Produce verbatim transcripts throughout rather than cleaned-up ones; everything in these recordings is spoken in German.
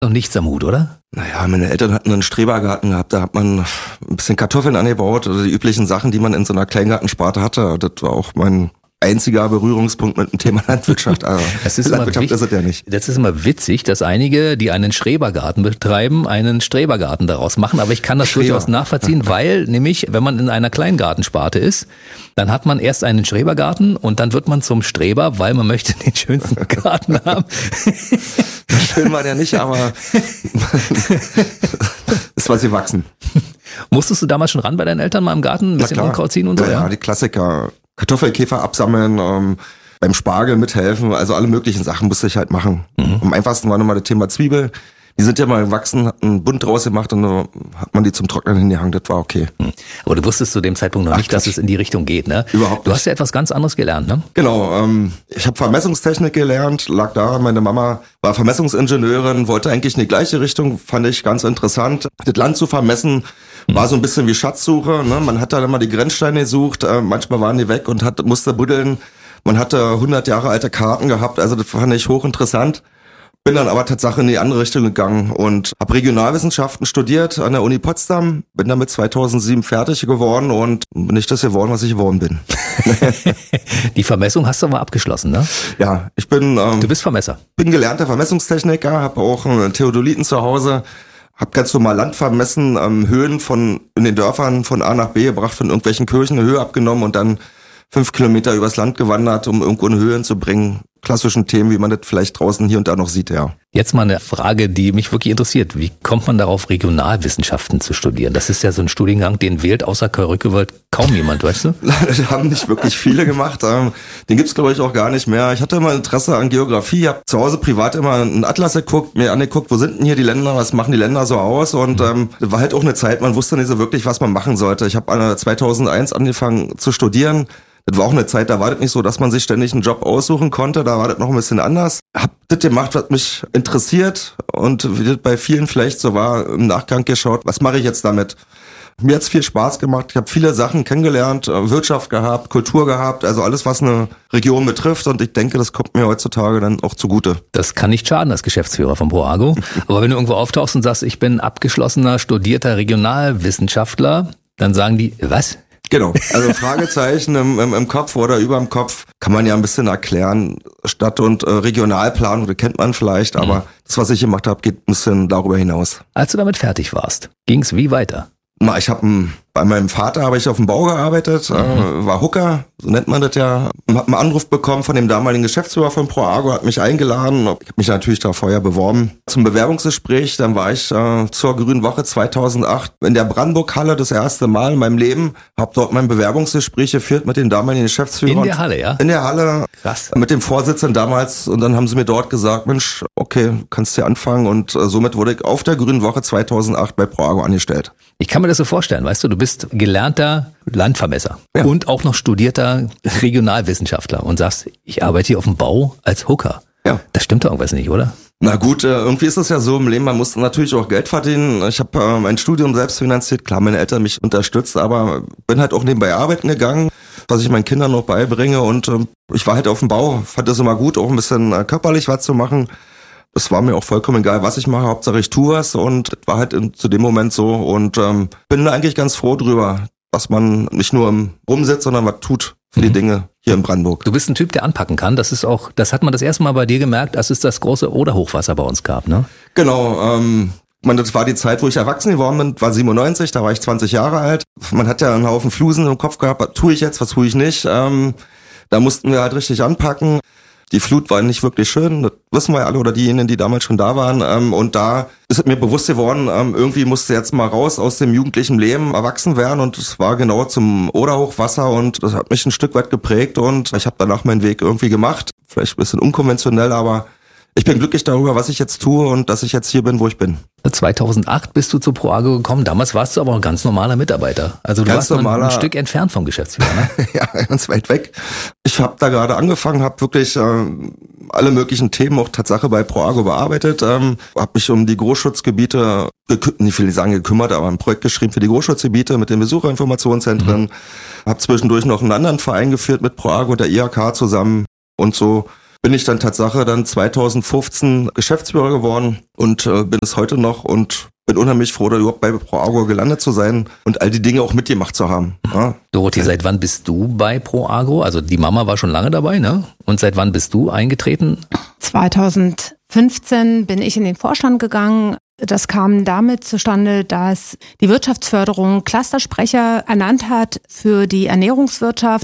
Und nichts am Hut, oder? Naja, meine Eltern hatten einen Strebergarten gehabt, da hat man ein bisschen Kartoffeln angebaut, oder die üblichen Sachen, die man in so einer Kleingartensparte hatte. Das war auch mein einziger Berührungspunkt mit dem Thema Landwirtschaft. Also das ist Landwirtschaft immer, ist es ja nicht. Das ist immer witzig, dass einige, die einen Strebergarten betreiben, einen Strebergarten daraus machen. Aber ich kann das Streber. durchaus nachvollziehen, weil nämlich, wenn man in einer Kleingartensparte ist, dann hat man erst einen Strebergarten und dann wird man zum Streber, weil man möchte den schönsten Garten haben. Schön war der nicht, aber ist was gewachsen. Musstest du damals schon ran bei deinen Eltern mal im Garten ein bisschen Unkraut ziehen und so? Ja, ja, ja, die Klassiker. Kartoffelkäfer absammeln, ähm, beim Spargel mithelfen, also alle möglichen Sachen musste ich halt machen. Mhm. Am einfachsten war nochmal das Thema Zwiebel. Die sind ja mal gewachsen, hat einen Bund draus gemacht und dann hat man die zum Trocknen hingehangen, das war okay. Aber du wusstest zu dem Zeitpunkt noch Ach, nicht, dass es in die Richtung geht, ne? Überhaupt nicht. Du hast ja etwas ganz anderes gelernt, ne? Genau, ähm, ich habe Vermessungstechnik gelernt, lag da, meine Mama war Vermessungsingenieurin, wollte eigentlich in die gleiche Richtung, fand ich ganz interessant. Das Land zu vermessen war so ein bisschen wie Schatzsuche, ne? Man hat da immer die Grenzsteine gesucht, äh, manchmal waren die weg und hat, musste buddeln. Man hatte hundert Jahre alte Karten gehabt, also das fand ich hochinteressant. Bin dann aber tatsächlich in die andere Richtung gegangen und habe Regionalwissenschaften studiert an der Uni Potsdam, bin damit zweitausendsieben fertig geworden und bin nicht das geworden, was ich geworden bin. Die Vermessung hast du aber abgeschlossen, ne? Ja, ich bin... Ähm, du bist Vermesser. Bin gelernter Vermessungstechniker, habe auch einen Theodoliten zu Hause, habe ganz normal Land vermessen, ähm, Höhen von in den Dörfern von A nach B gebracht, von irgendwelchen Kirchen eine Höhe abgenommen und dann fünf Kilometer übers Land gewandert, um irgendwo eine Höhe zu bringen. Klassischen Themen, wie man das vielleicht draußen hier und da noch sieht, ja. Jetzt mal eine Frage, die mich wirklich interessiert. Wie kommt man darauf, Regionalwissenschaften zu studieren? Das ist ja so ein Studiengang, den wählt außer Karl-Rückewald kaum jemand, weißt du? Das haben nicht wirklich viele gemacht. Den gibt's, glaube ich, auch gar nicht mehr. Ich hatte immer Interesse an Geografie, habe zu Hause privat immer einen Atlas geguckt, mir angeguckt, wo sind denn hier die Länder, was machen die Länder so aus? Und ähm, das war halt auch eine Zeit, man wusste nicht so wirklich, was man machen sollte. Ich habe zweitausendeins angefangen zu studieren. Das war auch eine Zeit, da war das nicht so, dass man sich ständig einen Job aussuchen konnte, da war das noch ein bisschen anders. Hab das gemacht, was mich interessiert und wie das bei vielen vielleicht so war, im Nachgang geschaut, was mache ich jetzt damit? Mir hat's viel Spaß gemacht, ich habe viele Sachen kennengelernt, Wirtschaft gehabt, Kultur gehabt, also alles, was eine Region betrifft und ich denke, das kommt mir heutzutage dann auch zugute. Das kann nicht schaden als Geschäftsführer von Proago, aber wenn du irgendwo auftauchst und sagst, ich bin abgeschlossener, studierter Regionalwissenschaftler, dann sagen die, was? Genau, also Fragezeichen im, im, im Kopf oder über dem Kopf kann man ja ein bisschen erklären. Stadt- und äh, Regionalplanung, das kennt man vielleicht, aber mhm. das, was ich gemacht habe, geht ein bisschen darüber hinaus. Als du damit fertig warst, ging's wie weiter? Na, ich habe bei meinem Vater habe ich auf dem Bau gearbeitet, mhm. äh, war Hooker, so nennt man das ja. Hab einen Anruf bekommen von dem damaligen Geschäftsführer von Proago, hat mich eingeladen. Ich habe mich natürlich da vorher beworben zum Bewerbungsgespräch. Dann war ich äh, zur Grünen Woche zweitausendacht in der Brandenburg-Halle das erste Mal in meinem Leben. Habe dort mein Bewerbungsgespräch geführt mit den damaligen Geschäftsführern. In der Halle, ja? In der Halle. Krass. Mit dem Vorsitzenden damals. Und dann haben sie mir dort gesagt, Mensch, okay, kannst hier anfangen. Und äh, somit wurde ich auf der Grünen Woche zweitausendacht bei Proago angestellt. Ich kann mir das so vorstellen, weißt du, du bist gelernter Landvermesser ja. und auch noch studierter Regionalwissenschaftler und sagst, ich arbeite hier auf dem Bau als Hooker. Ja. Das stimmt doch irgendwas nicht, oder? Na gut, irgendwie ist es ja so im Leben, man muss natürlich auch Geld verdienen. Ich habe äh, mein Studium selbst finanziert, klar, meine Eltern mich unterstützt, aber bin halt auch nebenbei arbeiten gegangen, was ich meinen Kindern noch beibringe und äh, ich war halt auf dem Bau, fand es immer gut, auch ein bisschen äh, körperlich was zu machen. Es war mir auch vollkommen egal, was ich mache, Hauptsache ich tue was und das war halt in, zu dem Moment so und ähm, bin da eigentlich ganz froh drüber, dass man nicht nur im rumsitzt, sondern was tut für die mhm. Dinge hier in Brandenburg. Du bist ein Typ, der anpacken kann. Das ist auch, das hat man das erste Mal bei dir gemerkt, als es das große Oder-Hochwasser bei uns gab, ne? Genau, ähm, man, das war die Zeit, wo ich erwachsen geworden bin, war siebenundneunzig, da war ich zwanzig Jahre alt. Man hat ja einen Haufen Flusen im Kopf gehabt, was tue ich jetzt, was tue ich nicht. Ähm, da mussten wir halt richtig anpacken. Die Flut war nicht wirklich schön, das wissen wir ja alle, oder diejenigen, die damals schon da waren. Ähm, und da ist es mir bewusst geworden, ähm, irgendwie musste jetzt mal raus aus dem jugendlichen Leben, erwachsen werden. Und es war genau zum Oder-Hochwasser und das hat mich ein Stück weit geprägt. Und ich habe danach meinen Weg irgendwie gemacht. Vielleicht ein bisschen unkonventionell, aber ich bin glücklich darüber, was ich jetzt tue und dass ich jetzt hier bin, wo ich bin. zweitausendacht bist du zu Proago gekommen. Damals warst du aber ein ganz normaler Mitarbeiter. Also du ganz warst normaler, ein Stück entfernt vom Geschäftsführer, ne? Ja, ganz weit weg. Ich habe da gerade angefangen, habe wirklich äh, alle möglichen Themen auch Tatsache bei Proago bearbeitet. Ähm, habe mich um die Großschutzgebiete, nicht viel sagen gekümmert, aber ein Projekt geschrieben für die Großschutzgebiete mit den Besucherinformationszentren. Mhm. Habe zwischendurch noch einen anderen Verein geführt mit Proago, der I H K zusammen und so. bin ich dann Tatsache dann zweitausendfünfzehn Geschäftsführer geworden und äh, bin es heute noch und bin unheimlich froh, da überhaupt bei ProAgro gelandet zu sein und all die Dinge auch mitgemacht zu haben. Ja. Dorothee, seit wann bist du bei ProAgro? Also die Mama war schon lange dabei, ne? Und seit wann bist du eingetreten? zweitausendfünfzehn bin ich in den Vorstand gegangen. Das kam damit zustande, dass die Wirtschaftsförderung Clustersprecher ernannt hat für die Ernährungswirtschaft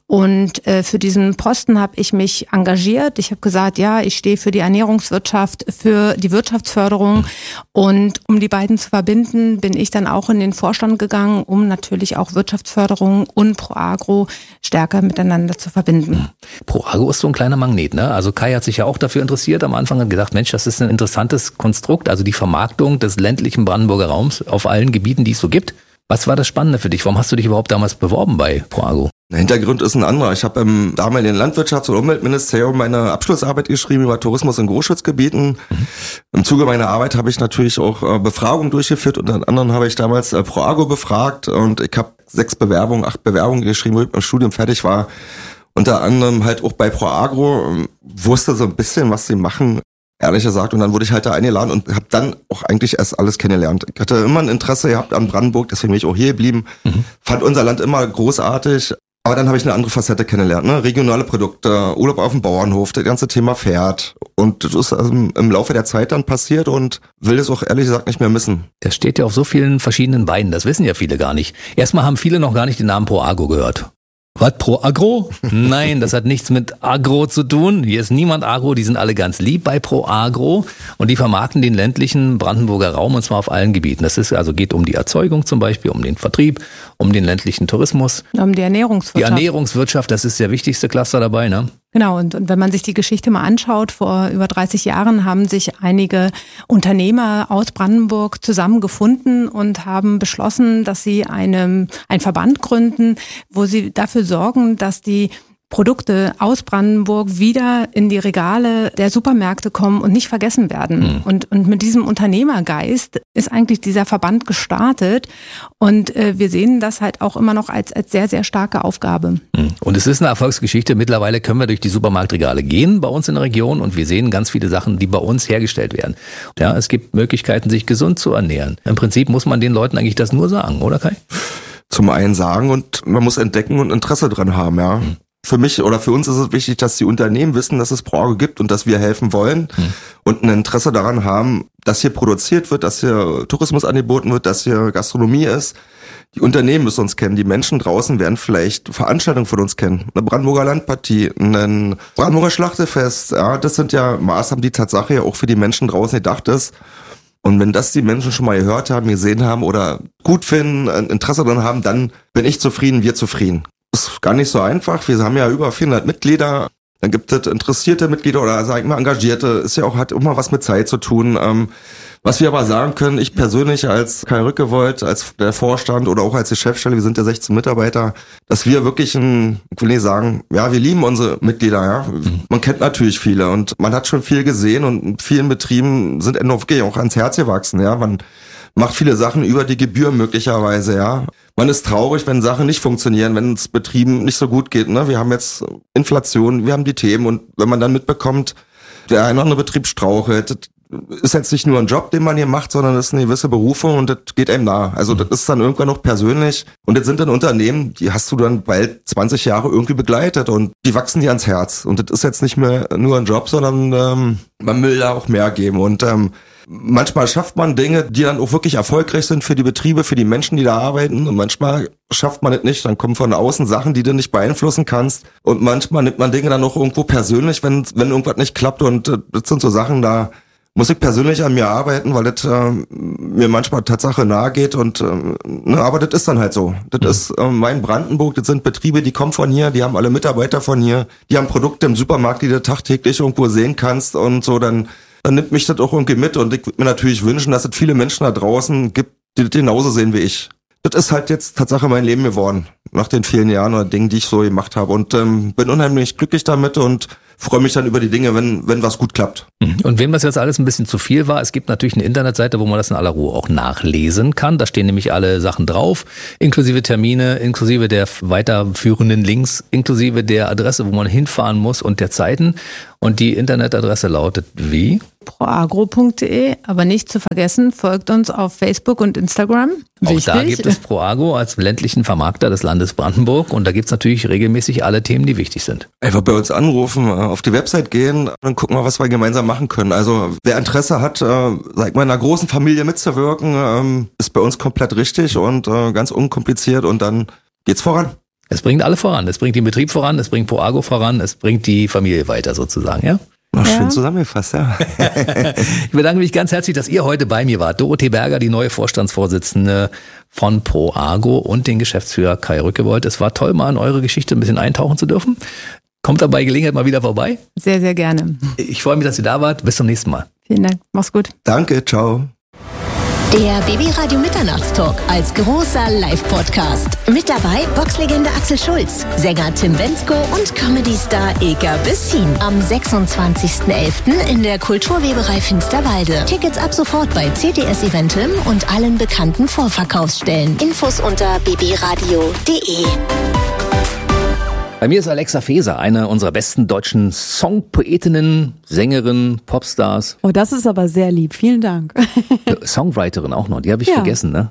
und äh, für diesen Posten habe ich mich engagiert. Ich habe gesagt, ja, ich stehe für die Ernährungswirtschaft, für die Wirtschaftsförderung und um die beiden zu verbinden, bin ich dann auch in den Vorstand gegangen, um natürlich auch Wirtschaftsförderung und ProAgro stärker miteinander zu verbinden. ProAgro ist so ein kleiner Magnet, ne? Also Kai hat sich ja auch dafür interessiert am Anfang und gedacht, Mensch, das ist ein interessantes Konstrukt, also die Vermarktung des ländlichen Brandenburger Raums auf allen Gebieten, die es so gibt. Was war das Spannende für dich? Warum hast du dich überhaupt damals beworben bei ProAgro? Der Hintergrund ist ein anderer. Ich habe im damaligen Landwirtschafts- und Umweltministerium meine Abschlussarbeit geschrieben über Tourismus in Großschutzgebieten. Mhm. Im Zuge meiner Arbeit habe ich natürlich auch äh, Befragungen durchgeführt. Unter anderem habe ich damals äh, ProAgro befragt und ich habe sechs Bewerbungen, acht Bewerbungen geschrieben, wo ich mit dem Studium fertig war. Unter anderem halt auch bei ProAgro, äh, wusste so ein bisschen, was sie machen. Ehrlich gesagt, und dann wurde ich halt da eingeladen und habe dann auch eigentlich erst alles kennengelernt. Ich hatte immer ein Interesse gehabt an Brandenburg, deswegen bin ich auch hier geblieben. Mhm. Fand unser Land immer großartig, aber dann habe ich eine andere Facette kennengelernt. Ne? Regionale Produkte, Urlaub auf dem Bauernhof, das ganze Thema Pferd. Und das ist also im Laufe der Zeit dann passiert und will es auch ehrlich gesagt nicht mehr missen. Das steht ja auf so vielen verschiedenen Beinen, das wissen ja viele gar nicht. Erstmal haben viele noch gar nicht den Namen ProAgro gehört. Was, ProAgro? Nein, das hat nichts mit Agro zu tun. Hier ist niemand Agro, die sind alle ganz lieb bei ProAgro und die vermarkten den ländlichen Brandenburger Raum und zwar auf allen Gebieten. Das ist also geht um die Erzeugung zum Beispiel, um den Vertrieb, um den ländlichen Tourismus. Um die Ernährungswirtschaft. Die Ernährungswirtschaft, das ist der wichtigste Cluster dabei, ne? Genau, und, und wenn man sich die Geschichte mal anschaut, vor über dreißig Jahren haben sich einige Unternehmer aus Brandenburg zusammengefunden und haben beschlossen, dass sie eine, einen Verband gründen, wo sie dafür sorgen, dass die Produkte aus Brandenburg wieder in die Regale der Supermärkte kommen und nicht vergessen werden. Mhm. Und, und mit diesem Unternehmergeist ist eigentlich dieser Verband gestartet. Und äh, wir sehen das halt auch immer noch als, als sehr, sehr starke Aufgabe. Mhm. Und es ist eine Erfolgsgeschichte. Mittlerweile können wir durch die Supermarktregale gehen bei uns in der Region und wir sehen ganz viele Sachen, die bei uns hergestellt werden. Ja, es gibt Möglichkeiten, sich gesund zu ernähren. Im Prinzip muss man den Leuten eigentlich das nur sagen, oder Kai? Zum einen sagen und man muss entdecken und Interesse dran haben, ja. Mhm. Für mich oder für uns ist es wichtig, dass die Unternehmen wissen, dass es ProAgro gibt und dass wir helfen wollen hm. und ein Interesse daran haben, dass hier produziert wird, dass hier Tourismus angeboten wird, dass hier Gastronomie ist. Die Unternehmen müssen uns kennen, die Menschen draußen werden vielleicht Veranstaltungen von uns kennen. Eine Brandenburger Landpartie, ein Brandenburger Schlachtefest, ja, das sind ja Maßnahmen, die Tatsache ja auch für die Menschen draußen gedacht ist. Und wenn das die Menschen schon mal gehört haben, gesehen haben oder gut finden, ein Interesse daran haben, dann bin ich zufrieden, wir zufrieden. Ist gar nicht so einfach. Wir haben ja über vierhundert Mitglieder. Dann gibt es interessierte Mitglieder oder sag ich mal Engagierte. Ist ja auch, hat immer was mit Zeit zu tun. Ähm, was wir aber sagen können, ich persönlich als Kai Rückewold, als der Vorstand oder auch als die Chefstelle, wir sind ja sechzehn Mitarbeiter, dass wir wirklich ein, ich will nicht sagen, ja, wir lieben unsere Mitglieder, ja. Mhm. Man kennt natürlich viele und man hat schon viel gesehen und in vielen Betrieben sind wirklich auch ans Herz gewachsen, ja. Man macht viele Sachen über die Gebühr möglicherweise, ja. Man ist traurig, wenn Sachen nicht funktionieren, wenn es Betrieben nicht so gut geht, ne. Wir haben jetzt Inflation, wir haben die Themen und wenn man dann mitbekommt, der eine oder andere Betrieb strauchelt, ist jetzt nicht nur ein Job, den man hier macht, sondern das ist eine gewisse Berufung und das geht einem nah. Also das ist dann irgendwann noch persönlich und das sind dann Unternehmen, die hast du dann bald zwanzig Jahre irgendwie begleitet und die wachsen dir ans Herz und das ist jetzt nicht mehr nur ein Job, sondern ähm, man will da auch mehr geben und ähm, manchmal schafft man Dinge, die dann auch wirklich erfolgreich sind für die Betriebe, für die Menschen, die da arbeiten und manchmal schafft man es nicht, dann kommen von außen Sachen, die du nicht beeinflussen kannst und manchmal nimmt man Dinge dann auch irgendwo persönlich, wenn wenn irgendwas nicht klappt und äh, das sind so Sachen, da muss ich persönlich an mir arbeiten, weil das äh, mir manchmal Tatsache nahe geht und äh, ne, aber das ist dann halt so. Das mhm. ist äh, mein Brandenburg, das sind Betriebe, die kommen von hier, die haben alle Mitarbeiter von hier, die haben Produkte im Supermarkt, die du tagtäglich irgendwo sehen kannst und so, dann, dann nimmt mich das auch irgendwie mit und ich würde mir natürlich wünschen, dass es viele Menschen da draußen gibt, die das genauso sehen wie ich. Das ist halt jetzt Tatsache mein Leben geworden, nach den vielen Jahren oder Dingen, die ich so gemacht habe und ähm, bin unheimlich glücklich damit und freue mich dann über die Dinge, wenn wenn was gut klappt. Und wem das jetzt alles ein bisschen zu viel war, es gibt natürlich eine Internetseite, wo man das in aller Ruhe auch nachlesen kann. Da stehen nämlich alle Sachen drauf, inklusive Termine, inklusive der weiterführenden Links, inklusive der Adresse, wo man hinfahren muss und der Zeiten. Und die Internetadresse lautet wie? proagro punkt de, aber nicht zu vergessen, folgt uns auf Facebook und Instagram. Auch Wichtig. da gibt es Proagro als ländlichen Vermarkter des Landes Brandenburg und da gibt es natürlich regelmäßig alle Themen, die wichtig sind. Einfach bei uns anrufen, auf die Website gehen und gucken wir, was wir gemeinsam machen können. Also wer Interesse hat, sag mal, in einer großen Familie mitzuwirken, ist bei uns komplett richtig und ganz unkompliziert und dann geht's voran. Es bringt alle voran. Es bringt den Betrieb voran, es bringt Proagro voran, es bringt die Familie weiter sozusagen, ja? Ach, Ja. schön zusammengefasst, ja. Ich bedanke mich ganz herzlich, dass ihr heute bei mir wart. Dorothee Berger, die neue Vorstandsvorsitzende von Proagro und den Geschäftsführer Kai Rückewold. Es war toll, mal in eure Geschichte ein bisschen eintauchen zu dürfen. Kommt dabei Gelegenheit mal wieder vorbei. Sehr, sehr gerne. Ich freue mich, dass ihr da wart. Bis zum nächsten Mal. Vielen Dank. Mach's gut. Danke, ciao. Der B B-Radio Mitternachtstalk als großer Live-Podcast. Mit dabei Boxlegende Axel Schulz, Sänger Tim Bendzko und Comedy-Star Ilka Bessin. Am sechsundzwanzigsten elften in der Kulturweberei Finsterwalde. Tickets ab sofort bei C T S Eventim und allen bekannten Vorverkaufsstellen. Infos unter b b radio punkt de. Bei mir ist Alexa Feser, eine unserer besten deutschen Songpoetinnen, Sängerin, Popstars. Oh, das ist aber sehr lieb. Vielen Dank. Songwriterin auch noch, die habe ich Ja. vergessen, ne?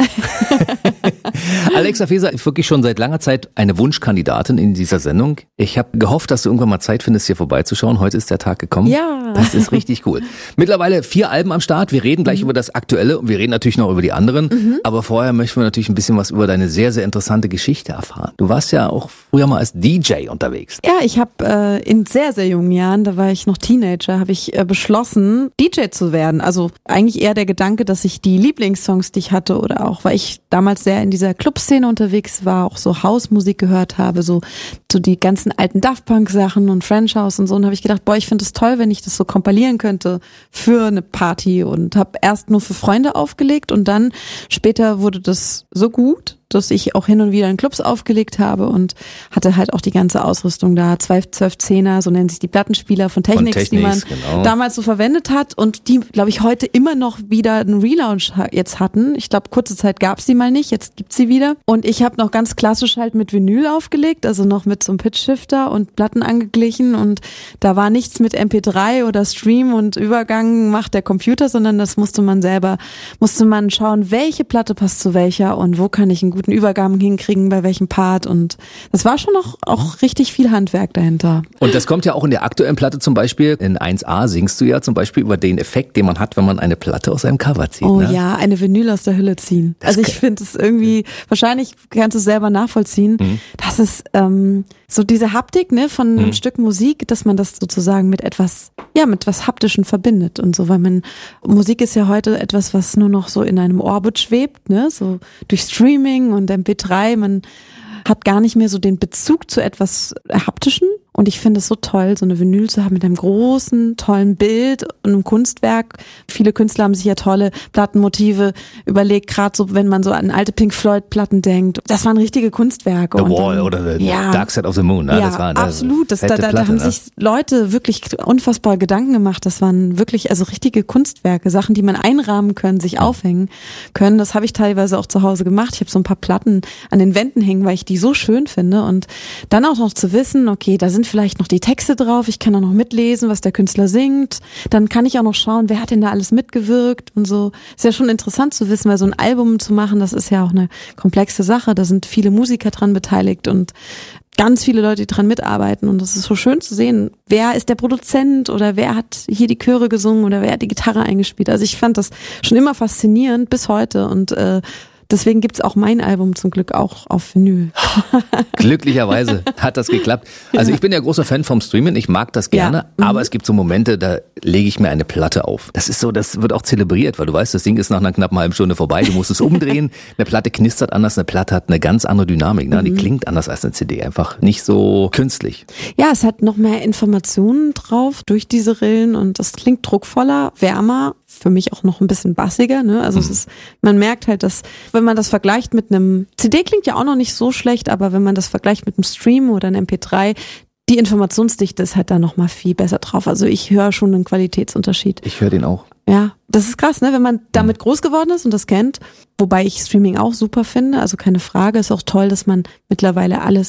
Alexa Feser ist wirklich schon seit langer Zeit eine Wunschkandidatin in dieser Sendung. Ich habe gehofft, dass du irgendwann mal Zeit findest, hier vorbeizuschauen. Heute ist der Tag gekommen. Ja. Das ist richtig cool. Mittlerweile vier Alben am Start. Wir reden gleich mhm. über das Aktuelle und wir reden natürlich noch über die anderen. Mhm. Aber vorher möchten wir natürlich ein bisschen was über deine sehr, sehr interessante Geschichte erfahren. Du warst ja auch früher mal als D J unterwegs. Ja, ich habe äh, in sehr, sehr jungen Jahren, da war ich noch Teenager, habe ich äh, beschlossen, D J zu werden. Also eigentlich eher der Gedanke, dass ich die Lieblingssongs, die ich hatte oder auch, weil ich damals sehr in dieser Clubszene unterwegs war, auch so Hausmusik gehört habe, so, so die ganzen alten Daft Punk Sachen und French House und so. Und habe ich gedacht, boah, ich finde es toll, wenn ich das so kompilieren könnte für eine Party und habe erst nur für Freunde aufgelegt und dann später wurde das so gut, dass ich auch hin und wieder in Clubs aufgelegt habe und hatte halt auch die ganze Ausrüstung da, zwölf, zwölf Zehner, so nennen sich die Plattenspieler von Technics, Technics die man genau. damals so verwendet hat und die, glaube ich, heute immer noch wieder einen Relaunch jetzt hatten. Ich glaube, kurze Zeit gab es die mal nicht, jetzt gibt's sie wieder. Und ich habe noch ganz klassisch halt mit Vinyl aufgelegt, also noch mit so einem Pitch-Shifter und Platten angeglichen und da war nichts mit M P drei oder Stream und Übergang macht der Computer, sondern das musste man selber, musste man schauen, welche Platte passt zu welcher und wo kann ich einen guten Übergang hinkriegen, bei welchem Part und das war schon noch auch richtig viel Handwerk dahinter. Und das kommt ja auch in der aktuellen Platte zum Beispiel. In eins a singst du ja zum Beispiel über den Effekt, den man hat, wenn man eine Platte aus einem Cover zieht. Oh ne? ja, eine Vinyl aus der Hülle ziehen. Das also ich finde es irgendwie, wahrscheinlich kannst du es selber nachvollziehen, Mhm. das ist ähm, so diese Haptik ne, von Mhm. einem Stück Musik, dass man das sozusagen mit etwas, ja, mit was Haptischen verbindet und so, weil man, Musik ist ja heute etwas, was nur noch so in einem Orbit schwebt, ne, so durch Streaming und M P drei, man hat gar nicht mehr so den Bezug zu etwas Haptischen. Und ich finde es so toll, so eine Vinyl zu haben mit einem großen, tollen Bild und einem Kunstwerk. Viele Künstler haben sich ja tolle Plattenmotive überlegt, gerade so, wenn man so an alte Pink Floyd-Platten denkt. Das waren richtige Kunstwerke. The und Wall dann, oder The ja, Dark Side of the Moon. Ne? ja, das war, ne, absolut. Das, da, fette da, Platte, da haben ne? sich Leute wirklich unfassbar Gedanken gemacht. Das waren wirklich also richtige Kunstwerke, Sachen, die man einrahmen können, sich aufhängen können. Das habe ich teilweise auch zu Hause gemacht. Ich habe so ein paar Platten an den Wänden hängen, weil ich die so schön finde. Und dann auch noch zu wissen, okay, da sind vielleicht noch die Texte drauf. Ich kann auch noch mitlesen, was der Künstler singt. Dann kann ich auch noch schauen, wer hat denn da alles mitgewirkt und so. Ist ja schon interessant zu wissen, weil so ein Album zu machen, das ist ja auch eine komplexe Sache. Da sind viele Musiker dran beteiligt und ganz viele Leute, die dran mitarbeiten und das ist so schön zu sehen, wer ist der Produzent oder wer hat hier die Chöre gesungen oder wer hat die Gitarre eingespielt. Also ich fand das schon immer faszinierend bis heute und äh, deswegen gibt's auch mein Album zum Glück auch auf Vinyl. Glücklicherweise hat das geklappt. Also ich bin ja großer Fan vom Streamen, ich mag das gerne, Ja. Mhm. aber es gibt so Momente, da lege ich mir eine Platte auf. Das ist so, das wird auch zelebriert, weil du weißt, das Ding ist nach einer knappen halben Stunde vorbei, du musst es umdrehen, eine Platte knistert anders, eine Platte hat eine ganz andere Dynamik, ne? Die Mhm. klingt anders als eine C D, einfach nicht so künstlich. Ja, es hat noch mehr Informationen drauf durch diese Rillen und das klingt druckvoller, wärmer, für mich auch noch ein bisschen bassiger, ne? Also es ist, man merkt halt, dass, wenn man das vergleicht mit einem, C D klingt ja auch noch nicht so schlecht, aber wenn man das vergleicht mit einem Stream oder einem M P drei, die Informationsdichte ist halt da noch mal viel besser drauf. Also ich höre schon einen Qualitätsunterschied. Ich höre den auch. Ja, das ist krass, ne? Wenn man damit groß geworden ist und das kennt, wobei ich Streaming auch super finde, also keine Frage, ist auch toll, dass man mittlerweile alles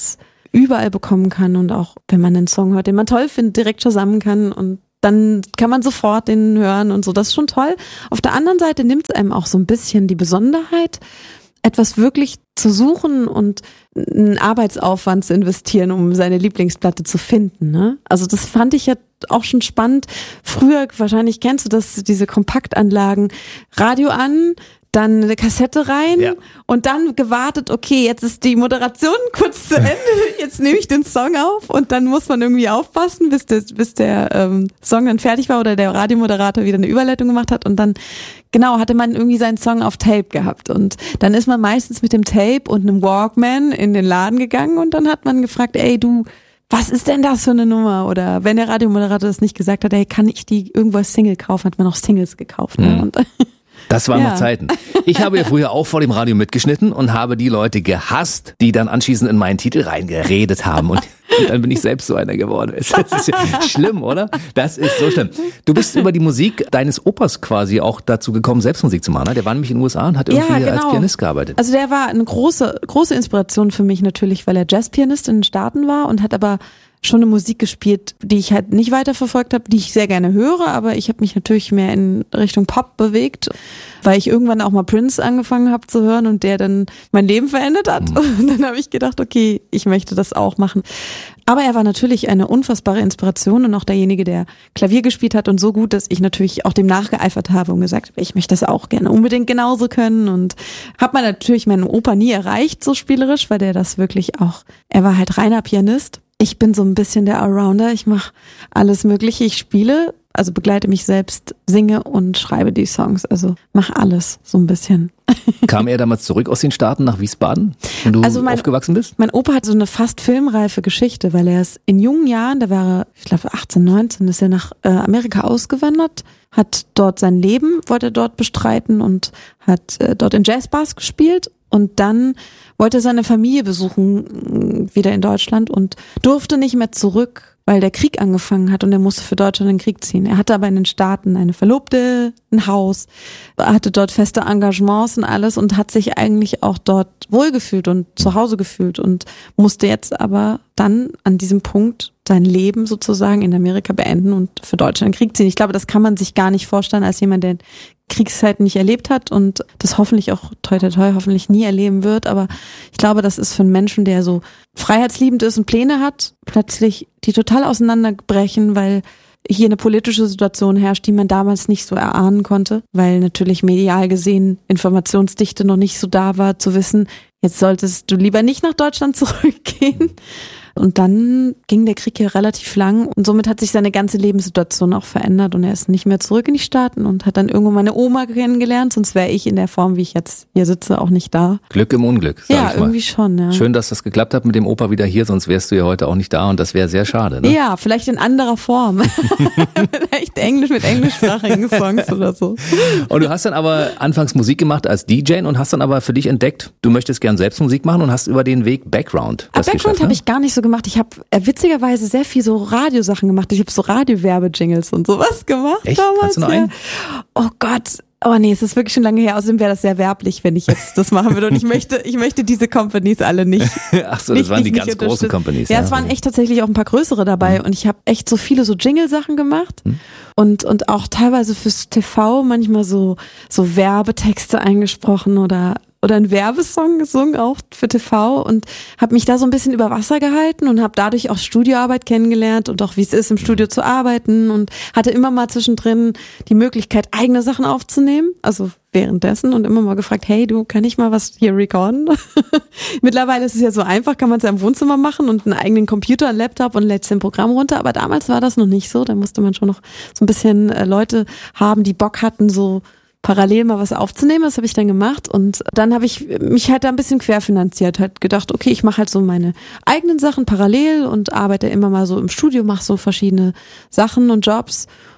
überall bekommen kann und auch, wenn man einen Song hört, den man toll findet, direkt zusammen kann und dann kann man sofort den hören und so. Das ist schon toll. Auf der anderen Seite nimmt es einem auch so ein bisschen die Besonderheit, etwas wirklich zu suchen und einen Arbeitsaufwand zu investieren, um seine Lieblingsplatte zu finden. Ne? Also das fand ich ja auch schon spannend. Früher, wahrscheinlich kennst du das, diese Kompaktanlagen, Radio an, dann eine Kassette rein ja. und dann gewartet, okay, jetzt ist die Moderation kurz zu Ende, jetzt nehme ich den Song auf und dann muss man irgendwie aufpassen, bis der, bis der ähm, Song dann fertig war oder der Radiomoderator wieder eine Überleitung gemacht hat und dann, genau, hatte man irgendwie seinen Song auf Tape gehabt und dann ist man meistens mit dem Tape und einem Walkman in den Laden gegangen und dann hat man gefragt, ey du, was ist denn das für eine Nummer? Oder wenn der Radiomoderator das nicht gesagt hat, ey, kann ich die irgendwo als Single kaufen, hat man auch Singles gekauft. Ne? Mhm. Und das waren ja. noch Zeiten. Ich habe ja früher auch vor dem Radio mitgeschnitten und habe die Leute gehasst, die dann anschließend in meinen Titel reingeredet haben. Und, und dann bin ich selbst so einer geworden. Das ist ja schlimm, oder? Das ist so schlimm. Du bist über die Musik deines Opas quasi auch dazu gekommen, selbst Musik zu machen. Der war nämlich in den U S A und hat irgendwie ja, genau. als Pianist gearbeitet. Also der war eine große, große Inspiration für mich natürlich, weil er Jazzpianist in den Staaten war und hat aber schon eine Musik gespielt, die ich halt nicht weiterverfolgt habe, die ich sehr gerne höre, aber ich habe mich natürlich mehr in Richtung Pop bewegt, weil ich irgendwann auch mal Prince angefangen habe zu hören und der dann mein Leben verändert hat. Mhm. Und dann habe ich gedacht, okay, ich möchte das auch machen. Aber er war natürlich eine unfassbare Inspiration und auch derjenige, der Klavier gespielt hat und so gut, dass ich natürlich auch dem nachgeeifert habe und gesagt habe, ich möchte das auch gerne unbedingt genauso können und habe man natürlich meinen Opa nie erreicht, so spielerisch, weil der das wirklich auch, er war halt reiner Pianist. Ich bin so ein bisschen der Allrounder, ich mache alles Mögliche, ich spiele, also begleite mich selbst, singe und schreibe die Songs, also mache alles so ein bisschen. Kam er damals zurück aus den Staaten nach Wiesbaden, wenn du also mein, aufgewachsen bist? Mein Opa hat so eine fast filmreife Geschichte, weil er ist in jungen Jahren, da war er, ich glaube achtzehn, neunzehn, ist er nach äh, Amerika ausgewandert, hat dort sein Leben, wollte er dort bestreiten und hat äh, dort in Jazzbars gespielt. Und dann wollte er seine Familie besuchen, wieder in Deutschland und durfte nicht mehr zurück, weil der Krieg angefangen hat und er musste für Deutschland in den Krieg ziehen. Er hatte aber in den Staaten eine Verlobte, ein Haus, hatte dort feste Engagements und alles und hat sich eigentlich auch dort wohlgefühlt und zu Hause gefühlt und musste jetzt aber dann an diesem Punkt sein Leben sozusagen in Amerika beenden und für Deutschland in den Krieg ziehen. Ich glaube, das kann man sich gar nicht vorstellen als jemand, der Kriegszeiten nicht erlebt hat und das hoffentlich auch toi toi toi hoffentlich nie erleben wird, aber ich glaube, das ist für einen Menschen, der so freiheitsliebend ist und Pläne hat, plötzlich die total auseinanderbrechen, weil hier eine politische Situation herrscht, die man damals nicht so erahnen konnte, weil natürlich medial gesehen Informationsdichte noch nicht so da war, zu wissen, jetzt solltest du lieber nicht nach Deutschland zurückgehen. Und dann ging der Krieg hier relativ lang und somit hat sich seine ganze Lebenssituation auch verändert und er ist nicht mehr zurück in die Staaten und hat dann irgendwann meine Oma kennengelernt, sonst wäre ich in der Form, wie ich jetzt hier sitze, auch nicht da. Glück im Unglück, sag ja, ich mal. Irgendwie schon, ja. Schön, dass das geklappt hat mit dem Opa wieder hier, sonst wärst du ja heute auch nicht da und das wäre sehr schade. Ne? Ja, vielleicht in anderer Form. Vielleicht Englisch mit englischsprachigen Songs oder so. Und du hast dann aber anfangs Musik gemacht als D J und hast dann aber für dich entdeckt, du möchtest gern selbst Musik machen und hast über den Weg Background das ah, Background habe ne? ich gar nicht so gemacht. Ich habe äh, witzigerweise sehr viel so Radiosachen gemacht. Ich habe so Radio-Werbe-Jingles und sowas gemacht. Echt? Damals. Kannst du noch ja. einen? Oh Gott. Oh nee, es ist wirklich schon lange her. Außerdem wäre das sehr werblich, wenn ich jetzt das machen würde. Und ich möchte, ich möchte diese Companies alle nicht. Ach so, das nicht, waren die nicht, ganz großen Companies. Ja, ja, es waren echt tatsächlich auch ein paar größere dabei. Mhm. Und ich habe echt so viele so Jingle-Sachen gemacht. Mhm. Und, und auch teilweise fürs T V manchmal so, so Werbetexte eingesprochen oder oder einen Werbesong gesungen, auch für T V und habe mich da so ein bisschen über Wasser gehalten und habe dadurch auch Studioarbeit kennengelernt und auch wie es ist, im Studio zu arbeiten und hatte immer mal zwischendrin die Möglichkeit, eigene Sachen aufzunehmen, also währenddessen und immer mal gefragt, hey, du, kann ich mal was hier recorden? Mittlerweile ist es ja so einfach, kann man es ja im Wohnzimmer machen und einen eigenen Computer, einen Laptop und lädst ein Programm runter, aber damals war das noch nicht so, da musste man schon noch so ein bisschen äh, Leute haben, die Bock hatten, so parallel mal was aufzunehmen, das habe ich dann gemacht und dann habe ich mich halt da ein bisschen querfinanziert, halt gedacht, okay, ich mache halt so meine eigenen Sachen parallel und arbeite immer mal so im Studio, mache so verschiedene Sachen und Jobs,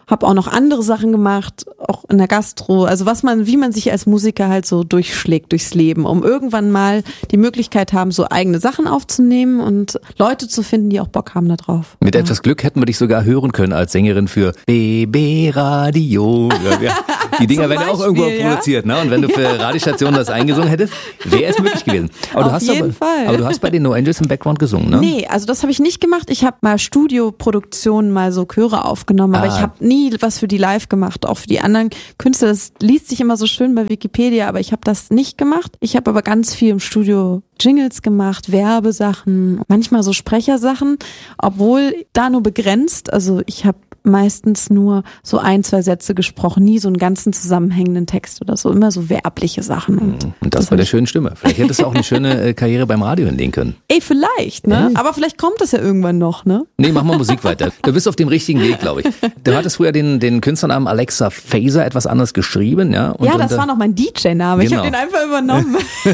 habe auch noch andere Sachen gemacht, auch in der Gastro, also was man, wie man sich als Musiker halt so durchschlägt durchs Leben, um irgendwann mal die Möglichkeit haben, so eigene Sachen aufzunehmen und Leute zu finden, die auch Bock haben da drauf. Mit ja. etwas Glück hätten wir dich sogar hören können als Sängerin für B B Radio. Ja, ja. Die Dinger werden ja auch irgendwo ja? produziert, ne? Und wenn du für ja. Radiostationen das eingesungen hättest, wäre es möglich gewesen. Aber Auf du hast jeden aber, Fall. aber du hast bei den No Angels im Background gesungen, ne? Nee, also das habe ich nicht gemacht. Ich habe mal Studioproduktionen, mal so Chöre aufgenommen, aber Ah. ich habe nie was für die live gemacht, auch für die anderen Künstler. Das liest sich immer so schön bei Wikipedia, aber ich habe das nicht gemacht. Ich habe aber ganz viel im Studio Jingles gemacht, Werbesachen, manchmal so Sprechersachen, obwohl da nur begrenzt. Also ich habe meistens nur so ein, zwei Sätze gesprochen, nie so einen ganzen zusammenhängenden Text oder so, immer so werbliche Sachen. Und, Und das, das bei der schönen Stimme. Vielleicht hättest du auch eine schöne äh, Karriere beim Radio hinlegen können. Ey, vielleicht, ne? Mhm. Aber vielleicht kommt das ja irgendwann noch, ne? Nee, mach mal Musik weiter. Du bist auf dem richtigen Weg, glaube ich. Du hattest früher den, den Künstlernamen Alexa Fazer etwas anders geschrieben, ja? Und, ja, das und, war noch mein D J-Name. Genau. Ich habe den einfach übernommen.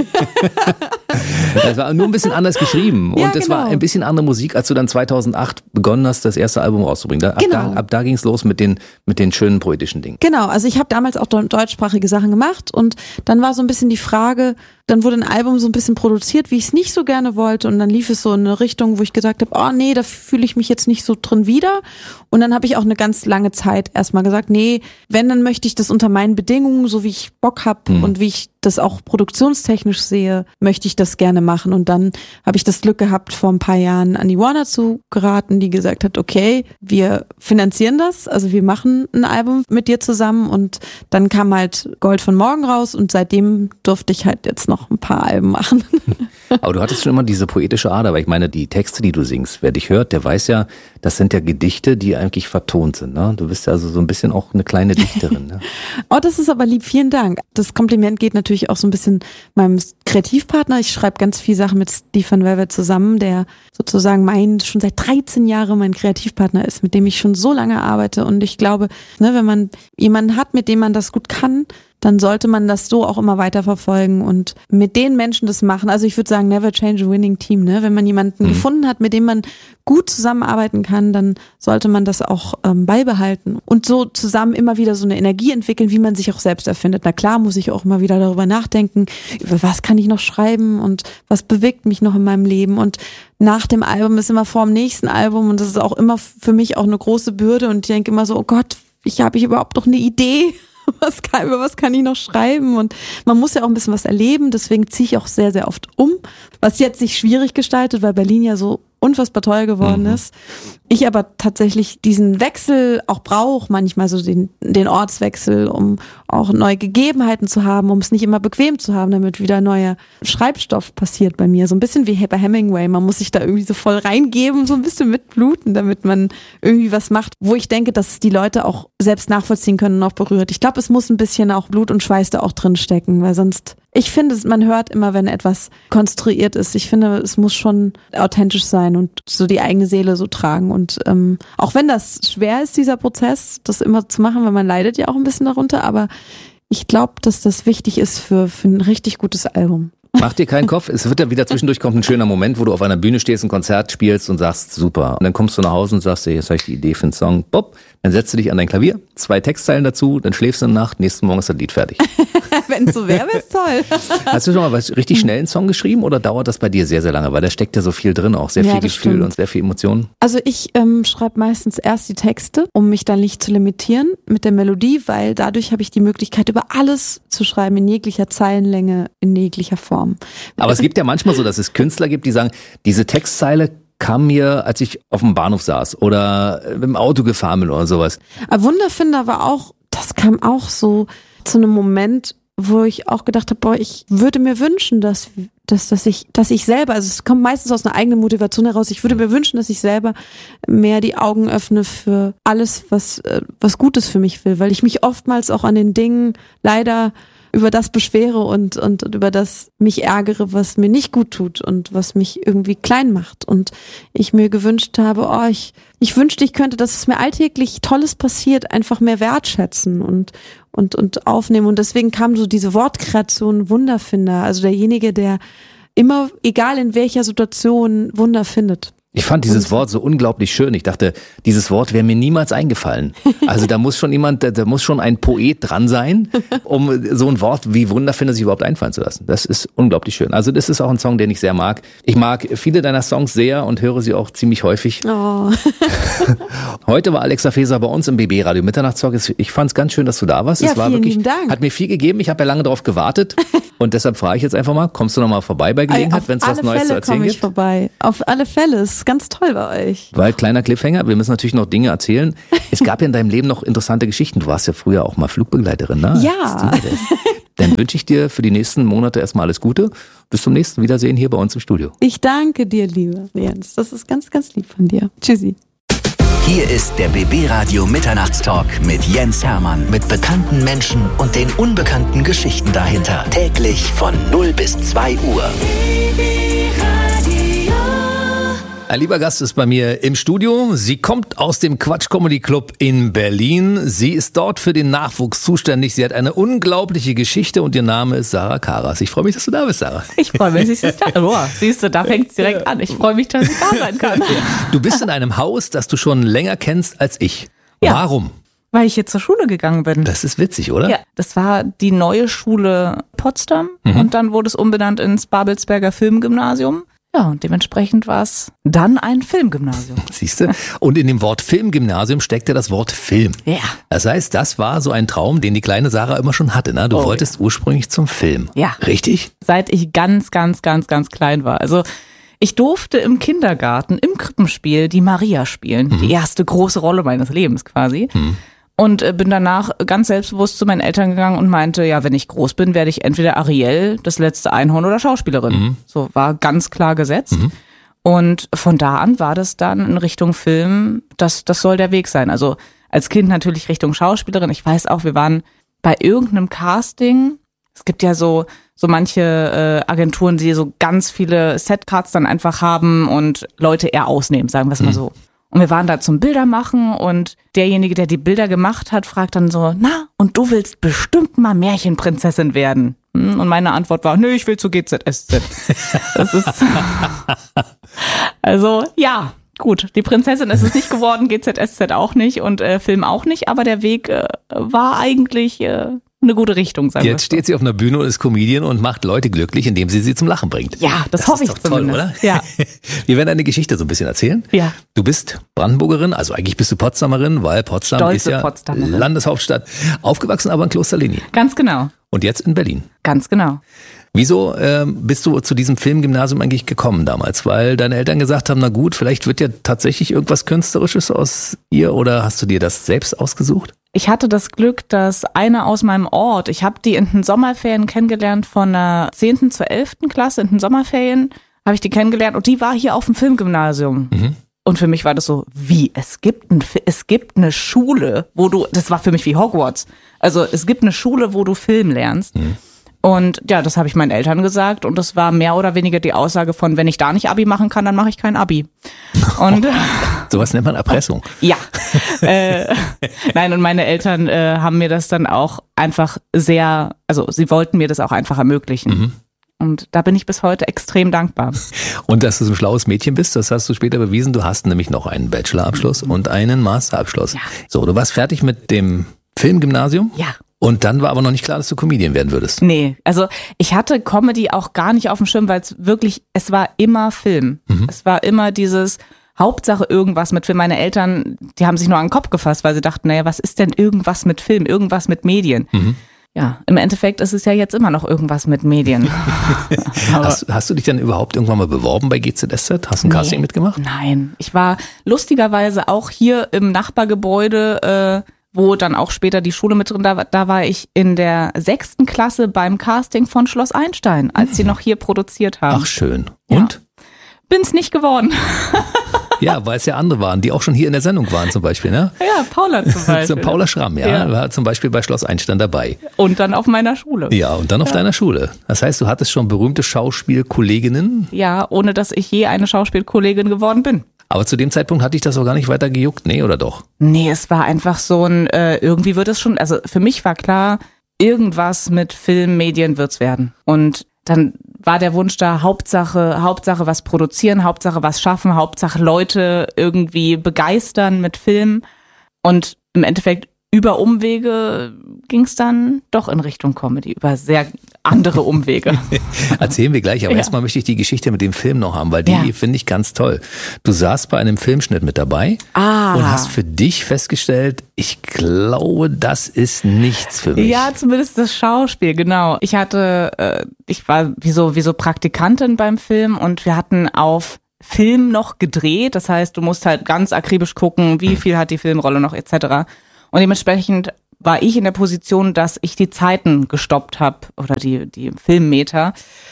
Das war nur ein bisschen anders geschrieben. Und ja, es genau. war ein bisschen andere Musik, als du dann zweitausendacht begonnen hast, das erste Album rauszubringen. Da, ab genau. da, ab da ging es los mit den, mit den schönen poetischen Dingen. Genau, also ich habe damals auch deutschsprachige Sachen gemacht und dann war so ein bisschen die Frage, dann wurde ein Album so ein bisschen produziert, wie ich es nicht so gerne wollte und dann lief es so in eine Richtung, wo ich gesagt habe, oh nee, da fühle ich mich jetzt nicht so drin wieder und dann habe ich auch eine ganz lange Zeit erstmal gesagt, nee, wenn, dann möchte ich das unter meinen Bedingungen, so wie ich Bock habe mhm. und wie ich das auch produktionstechnisch sehe, möchte ich das gerne machen und dann habe ich das Glück gehabt, vor ein paar Jahren an die Warner zu geraten, die gesagt hat, okay, wir finanzieren das, also wir machen ein Album mit dir zusammen und dann kam halt Gold von Morgen raus und seitdem durfte ich halt jetzt noch ein paar Alben machen. Aber du hattest schon immer diese poetische Ader, weil ich meine, die Texte, die du singst, wer dich hört, der weiß ja, das sind ja Gedichte, die eigentlich vertont sind. Ne? Du bist ja also so ein bisschen auch eine kleine Dichterin. Ne? Oh, das ist aber lieb, vielen Dank. Das Kompliment geht natürlich auch so ein bisschen meinem Kreativpartner. Ich schreibe ganz viel Sachen mit Stefan Velvet zusammen, der sozusagen mein, schon seit dreizehn Jahren mein Kreativpartner ist, mit dem ich schon so lange arbeite. Und ich glaube, ne, wenn man jemanden hat, mit dem man das gut kann, dann sollte man das so auch immer weiterverfolgen und mit den Menschen das machen. Also ich würde sagen, never change a winning team. Ne? Wenn man jemanden mhm. gefunden hat, mit dem man gut zusammenarbeiten kann, dann sollte man das auch ähm, beibehalten und so zusammen immer wieder so eine Energie entwickeln, wie man sich auch selbst erfindet. Na klar, muss ich auch immer wieder darüber nachdenken, über was kann ich noch schreiben und was bewegt mich noch in meinem Leben. Und nach dem Album ist immer vor dem nächsten Album und das ist auch immer für mich auch eine große Bürde und ich denke immer so, oh Gott, ich habe ich überhaupt noch eine Idee? Was kann, über was kann ich noch schreiben? Und man muss ja auch ein bisschen was erleben, deswegen ziehe ich auch sehr, sehr oft um, was jetzt sich schwierig gestaltet, weil Berlin ja so unfassbar toll geworden mhm. ist. Ich aber tatsächlich diesen Wechsel auch brauche, manchmal so den, den Ortswechsel, um auch neue Gegebenheiten zu haben, um es nicht immer bequem zu haben, damit wieder neuer Schreibstoff passiert bei mir. So ein bisschen wie bei Hemingway. Man muss sich da irgendwie so voll reingeben, so ein bisschen mitbluten, damit man irgendwie was macht, wo ich denke, dass es die Leute auch selbst nachvollziehen können und auch berührt. Ich glaube, es muss ein bisschen auch Blut und Schweiß da auch drin stecken, weil sonst, ich finde, man hört immer, wenn etwas konstruiert ist. Ich finde, es muss schon authentisch sein und so die eigene Seele so tragen. Und ähm, auch wenn das schwer ist, dieser Prozess, das immer zu machen, weil man leidet ja auch ein bisschen darunter, aber ich glaube, dass das wichtig ist für, für ein richtig gutes Album. Mach dir keinen Kopf, es wird ja wieder zwischendurch kommt ein schöner Moment, wo du auf einer Bühne stehst, ein Konzert spielst und sagst, super. Und dann kommst du nach Hause und sagst dir, jetzt habe ich die Idee für einen Song. Bob, dann setzt du dich an dein Klavier, zwei Textzeilen dazu, dann schläfst du eine Nacht, nächsten Morgen ist das Lied fertig. Wenn es so wäre, wäre es toll. Hast du schon mal was richtig schnell einen Song geschrieben oder dauert das bei dir sehr, sehr lange? Weil da steckt ja so viel drin auch, sehr Ja, viel das Gefühl stimmt. und sehr viel Emotionen. Also ich ähm, schreibe meistens erst die Texte, um mich dann nicht zu limitieren mit der Melodie, weil dadurch habe ich die Möglichkeit, über alles zu schreiben, in jeglicher Zeilenlänge, in jeglicher Form. Aber es gibt ja manchmal so, dass es Künstler gibt, die sagen, diese Textzeile kam mir, als ich auf dem Bahnhof saß oder im Auto gefahren bin oder sowas. Aber Wunderfinder war auch, das kam auch so zu einem Moment, wo ich auch gedacht habe, boah, ich würde mir wünschen, dass, dass, dass ich, dass ich selber, also es kommt meistens aus einer eigenen Motivation heraus, ich würde mir wünschen, dass ich selber mehr die Augen öffne für alles, was, äh, was Gutes für mich will, weil ich mich oftmals auch an den Dingen leider über das beschwere und, und, und über das mich ärgere, was mir nicht gut tut und was mich irgendwie klein macht. Und ich mir gewünscht habe, oh, ich, ich wünschte, ich könnte, dass es mir alltäglich Tolles passiert, einfach mehr wertschätzen und, und, und aufnehmen. Und deswegen kam so diese Wortkreation Wunderfinder, also derjenige, der immer, egal in welcher Situation, Wunder findet. Ich fand dieses Wort so unglaublich schön. Ich dachte, dieses Wort wäre mir niemals eingefallen. Also da muss schon jemand, da, da muss schon ein Poet dran sein, um so ein Wort wie Wunderfinder sich überhaupt einfallen zu lassen. Das ist unglaublich schön. Also das ist auch ein Song, den ich sehr mag. Ich mag viele deiner Songs sehr und höre sie auch ziemlich häufig. Oh. Heute war Alexa Faeser bei uns im B B Radio Mitternachtstalk. Ich fand es ganz schön, dass du da warst. Ja, es war vielen wirklich, lieben Dank. hat mir viel gegeben. Ich habe ja lange darauf gewartet und deshalb frage ich jetzt einfach mal, kommst du noch mal vorbei bei Gelegenheit, wenn es was Neues Fälle zu erzählen ich gibt? Vorbei. Auf alle Fälle, es ist ganz toll bei euch. Weil, kleiner Cliffhanger, wir müssen natürlich noch Dinge erzählen. Es gab ja in deinem Leben noch interessante Geschichten. Du warst ja früher auch mal Flugbegleiterin, ne? Ja. Dann wünsche ich dir für die nächsten Monate erstmal alles Gute. Bis zum nächsten Wiedersehen hier bei uns im Studio. Ich danke dir, lieber Jens. Das ist ganz, ganz lieb von dir. Tschüssi. Hier ist der B B Radio Mitternachtstalk mit Jens Hermann. Mit bekannten Menschen und den unbekannten Geschichten dahinter. Täglich von null bis zwei Uhr. Ein lieber Gast ist bei mir im Studio. Sie kommt aus dem Quatsch Comedy Club in Berlin. Sie ist dort für den Nachwuchs zuständig. Sie hat eine unglaubliche Geschichte und ihr Name ist Sarah Karas. Ich freue mich, dass du da bist, Sarah. Ich freue mich, dass ich da oh, siehst du, da fängt es direkt an. Ich freue mich, dass ich da sein kann. Du bist in einem Haus, das du schon länger kennst als ich. Ja. Warum? Weil ich hier zur Schule gegangen bin. Das ist witzig, oder? Ja, das war die neue Schule Potsdam Mhm. und dann wurde es umbenannt ins Babelsberger Filmgymnasium. Ja, und dementsprechend war es dann ein Filmgymnasium. Siehst du? Und in dem Wort Filmgymnasium steckte das Wort Film. Ja. Das heißt, das war so ein Traum, den die kleine Sarah immer schon hatte. Ne? Du Oh, wolltest ursprünglich zum Film. Ja. Richtig? Seit ich ganz, ganz, ganz, ganz klein war. Also ich durfte im Kindergarten, im Krippenspiel die Maria spielen. Mhm. Die erste große Rolle meines Lebens quasi. Mhm. Und äh, bin danach ganz selbstbewusst zu meinen Eltern gegangen und meinte, ja, wenn ich groß bin, werde ich entweder Ariel, das letzte Einhorn oder Schauspielerin. Mhm. So war ganz klar gesetzt. Mhm. Und von da an war das dann in Richtung Film, das, das soll der Weg sein. Also als Kind natürlich Richtung Schauspielerin. Ich weiß auch, wir waren bei irgendeinem Casting. Es gibt ja so so manche äh, Agenturen, die so ganz viele Setcards dann einfach haben und Leute eher ausnehmen, sagen wir es mal so. Und wir waren da zum Bildermachen und derjenige, der die Bilder gemacht hat, fragt dann so, na, und du willst bestimmt mal Märchenprinzessin werden? Und meine Antwort war, nö, ich will zu G Z S Z. Das ist also, ja, gut, die Prinzessin ist es nicht geworden, G Z S Z auch nicht und äh, Film auch nicht, aber der Weg äh, war eigentlich äh, eine gute Richtung, sagen wir. Jetzt steht sie auf einer Bühne und ist Comedian und macht Leute glücklich, indem sie sie zum Lachen bringt. Ja, das, Das hoffe ist ich doch toll, zumindest. oder? Ja. Wir werden eine Geschichte so ein bisschen erzählen. Ja. Du bist Brandenburgerin, also eigentlich bist du Potsdamerin, weil Potsdam Stolze ist ja Potsdamerin. Landeshauptstadt. Aufgewachsen aber in Klosterlinie. Ganz genau, Und jetzt in Berlin. ganz genau. Wieso ähm, bist du zu diesem Filmgymnasium eigentlich gekommen damals? Weil deine Eltern gesagt haben, na gut, vielleicht wird ja tatsächlich irgendwas Künstlerisches aus ihr oder hast du dir das selbst ausgesucht? Ich hatte das Glück, dass eine aus meinem Ort, ich habe die in den Sommerferien kennengelernt, von der zehnten zur elften Klasse, in den Sommerferien habe ich die kennengelernt und die war hier auf dem Filmgymnasium. Mhm. Und für mich war das so, wie, es gibt, ein, es gibt eine Schule, wo du, das war für mich wie Hogwarts, also es gibt eine Schule, wo du Film lernst. Mhm. Und ja, das habe ich meinen Eltern gesagt und das war mehr oder weniger die Aussage von, wenn ich da nicht Abi machen kann, dann mache ich kein Abi. Und Sowas nennt man Erpressung. ja, äh, nein, und meine Eltern äh, haben mir das dann auch einfach sehr, also sie wollten mir das auch einfach ermöglichen. Mhm. Und da bin ich bis heute extrem dankbar. Und dass du so ein schlaues Mädchen bist, das hast du später bewiesen. Du hast nämlich noch einen Bachelorabschluss und einen Masterabschluss. Ja. So, du warst fertig mit dem Filmgymnasium. Ja. Und dann war aber noch nicht klar, dass du Comedian werden würdest. Nee, also ich hatte Comedy auch gar nicht auf dem Schirm, weil es wirklich, es war immer Film. Mhm. Es war immer dieses Hauptsache irgendwas mit Film. Meine Eltern, die haben sich nur an den Kopf gefasst, weil sie dachten, naja, was ist denn irgendwas mit Film, irgendwas mit Medien? Mhm. Ja, im Endeffekt ist es ja jetzt immer noch irgendwas mit Medien. Hast, hast du dich dann überhaupt irgendwann mal beworben bei G Z S Z? Hast du ein Nee. Casting mitgemacht? Nein, ich war lustigerweise auch hier im Nachbargebäude, äh, wo dann auch später die Schule mit drin war, da war ich in der sechsten Klasse beim Casting von Schloss Einstein, als sie noch hier produziert haben. Ach, schön. Ja. Und? Bin's nicht geworden. Ja, weil es ja andere waren, die auch schon hier in der Sendung waren zum Beispiel, ne? Ja, Paula zum Beispiel. Zum Paula Schramm, ja, Ja. war zum Beispiel bei Schloss Einstein dabei. Und dann auf meiner Schule. Ja, und dann auf deiner Schule. Das heißt, du hattest schon berühmte Schauspielkolleginnen, Ja, ohne dass ich je eine Schauspielkollegin geworden bin. aber zu dem Zeitpunkt hatte ich das auch gar nicht weiter gejuckt, nee, oder doch? Nee, es war einfach so ein, äh, irgendwie wird es schon, also für mich war klar, irgendwas mit Film, Medien wird's werden. Und dann war der Wunsch da, Hauptsache, Hauptsache was produzieren, Hauptsache was schaffen, Hauptsache Leute irgendwie begeistern mit Film. Und im Endeffekt über Umwege ging es dann doch in Richtung Comedy, über sehr andere Umwege. Erzählen wir gleich, aber Ja. erstmal möchte ich die Geschichte mit dem Film noch haben, weil die Ja. finde ich ganz toll. Du saßt bei einem Filmschnitt mit dabei Ah. und hast für dich festgestellt, ich glaube, das ist nichts für mich. Ja, zumindest das Schauspiel, genau. Ich hatte, äh, ich war wie so, wie so Praktikantin beim Film und wir hatten auf Film noch gedreht. Das heißt, du musst halt ganz akribisch gucken, wie viel hat die Filmrolle noch et cetera. Und dementsprechend war ich in der Position, dass ich die Zeiten gestoppt habe oder die, die Filmmeter.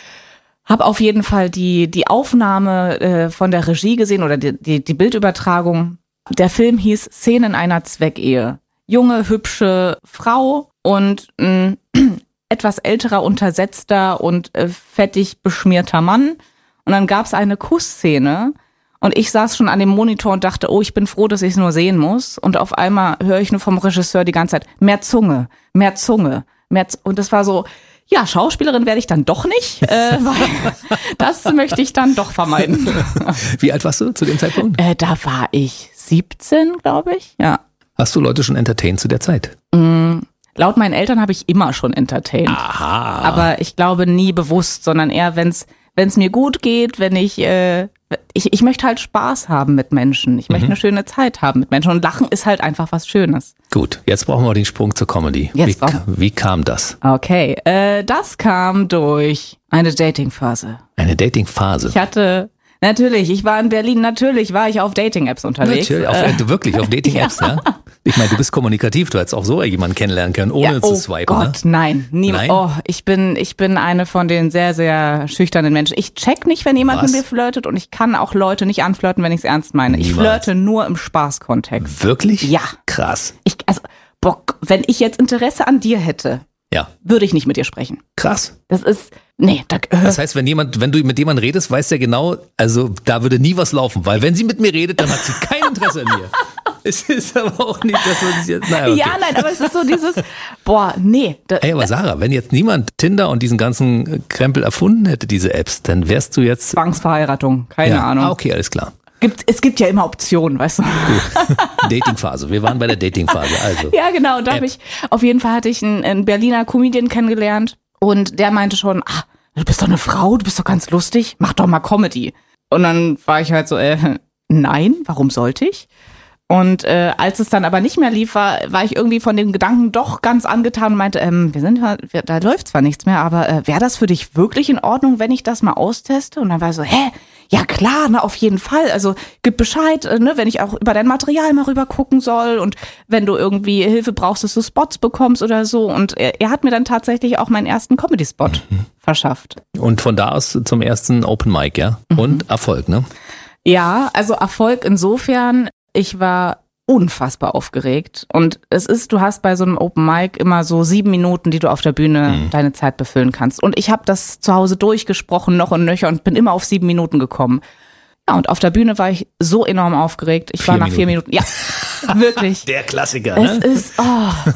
Hab auf jeden Fall die, die Aufnahme äh, von der Regie gesehen oder die, die, die Bildübertragung. Der Film hieß Szenen einer Zweckehe. Junge, hübsche Frau und ein etwas älterer, untersetzter und äh, fettig beschmierter Mann. Und dann gab's eine Kussszene und ich saß schon an dem Monitor und dachte, oh, ich bin froh, dass ich es nur sehen muss. Und auf einmal höre ich nur vom Regisseur die ganze Zeit, mehr Zunge, mehr Zunge, mehr Z und das war so, ja, Schauspielerin werde ich dann doch nicht, äh, weil das möchte ich dann doch vermeiden. Wie alt warst du zu dem Zeitpunkt? Äh, da war ich siebzehn, glaube ich, ja. Hast du Leute schon entertained zu der Zeit? Mm, laut meinen Eltern habe ich immer schon entertained. Aha. Aber ich glaube nie bewusst, sondern eher, wenn's wenn's mir gut geht, wenn ich, äh, ich, ich möchte halt Spaß haben mit Menschen. Ich möchte Mhm. eine schöne Zeit haben mit Menschen. Und Lachen ist halt einfach was Schönes. Gut, jetzt brauchen wir den Sprung zur Comedy. Jetzt Wie, brauchen- wie kam das? Okay, äh, das kam durch eine Dating-Phase. Eine Dating-Phase. Ich hatte, natürlich, ich war in Berlin, natürlich war ich auf Dating-Apps unterwegs. Natürlich, auf, äh, wirklich, auf Dating-Apps, ja. Ich meine, du bist kommunikativ, du hättest auch so jemanden kennenlernen können, ohne Ja, zu oh swipen. Gott, Ne? nein, niemand. Nein? Oh, ich bin, ich bin eine von den sehr, sehr schüchternen Menschen. Ich check nicht, wenn jemand Was? mit mir flirtet und ich kann auch Leute nicht anflirten, wenn ich es ernst meine. Ich Niemals. flirte nur im Spaßkontext. Wirklich? Ja. Krass. Ich, also, Bock, wenn ich jetzt Interesse an dir hätte, Ja, würde ich nicht mit dir sprechen. krass. Das ist, nee, da, äh, Das heißt, wenn jemand, wenn du mit jemandem redest, weiß der genau, also da würde nie was laufen, weil wenn sie mit mir redet, dann hat sie kein Interesse an mir. Es ist aber auch nicht, dass man sich jetzt, naja, okay. ja, nein, aber es ist so dieses, boah, nee. Da, Ey, aber Sarah, wenn jetzt niemand Tinder und diesen ganzen Krempel erfunden hätte, diese Apps, dann wärst du jetzt... Zwangsverheiratung, keine ja. Ahnung. Ah, okay, alles klar. Gibt, es gibt ja immer Optionen, weißt du. Datingphase. Wir waren bei der Datingphase, also. Ja, genau. Da habe ich, auf jeden Fall hatte ich einen, einen Berliner Comedian kennengelernt und der meinte schon, ah, du bist doch eine Frau, du bist doch ganz lustig, mach doch mal Comedy. Und dann war ich halt so, äh, nein, warum sollte ich? Und äh, als es dann aber nicht mehr lief, war, war ich irgendwie von dem Gedanken doch ganz angetan und meinte, ähm, wir sind ja, wir, da läuft zwar nichts mehr, aber äh, wäre das für dich wirklich in Ordnung, wenn ich das mal austeste? Und dann war ich so, hä? Ja klar, na auf jeden Fall. Also gib Bescheid, äh, ne, wenn ich auch über dein Material mal rüber gucken soll und wenn du irgendwie Hilfe brauchst, dass du Spots bekommst oder so. Und er, er hat mir dann tatsächlich auch meinen ersten Comedy-Spot Mhm. verschafft. Und von da aus zum ersten Open Mic, ja? Und Erfolg, ne? Ja, also Erfolg insofern, ich war unfassbar aufgeregt. Und es ist, du hast bei so einem Open Mic immer so sieben Minuten, die du auf der Bühne Mhm. deine Zeit befüllen kannst. Und ich habe das zu Hause durchgesprochen, noch und nöcher, und bin immer auf sieben Minuten gekommen. Ja, und auf der Bühne war ich so enorm aufgeregt. Ich war Vier nach vier Minuten, ja, wirklich. Der Klassiker, Es ist, oh.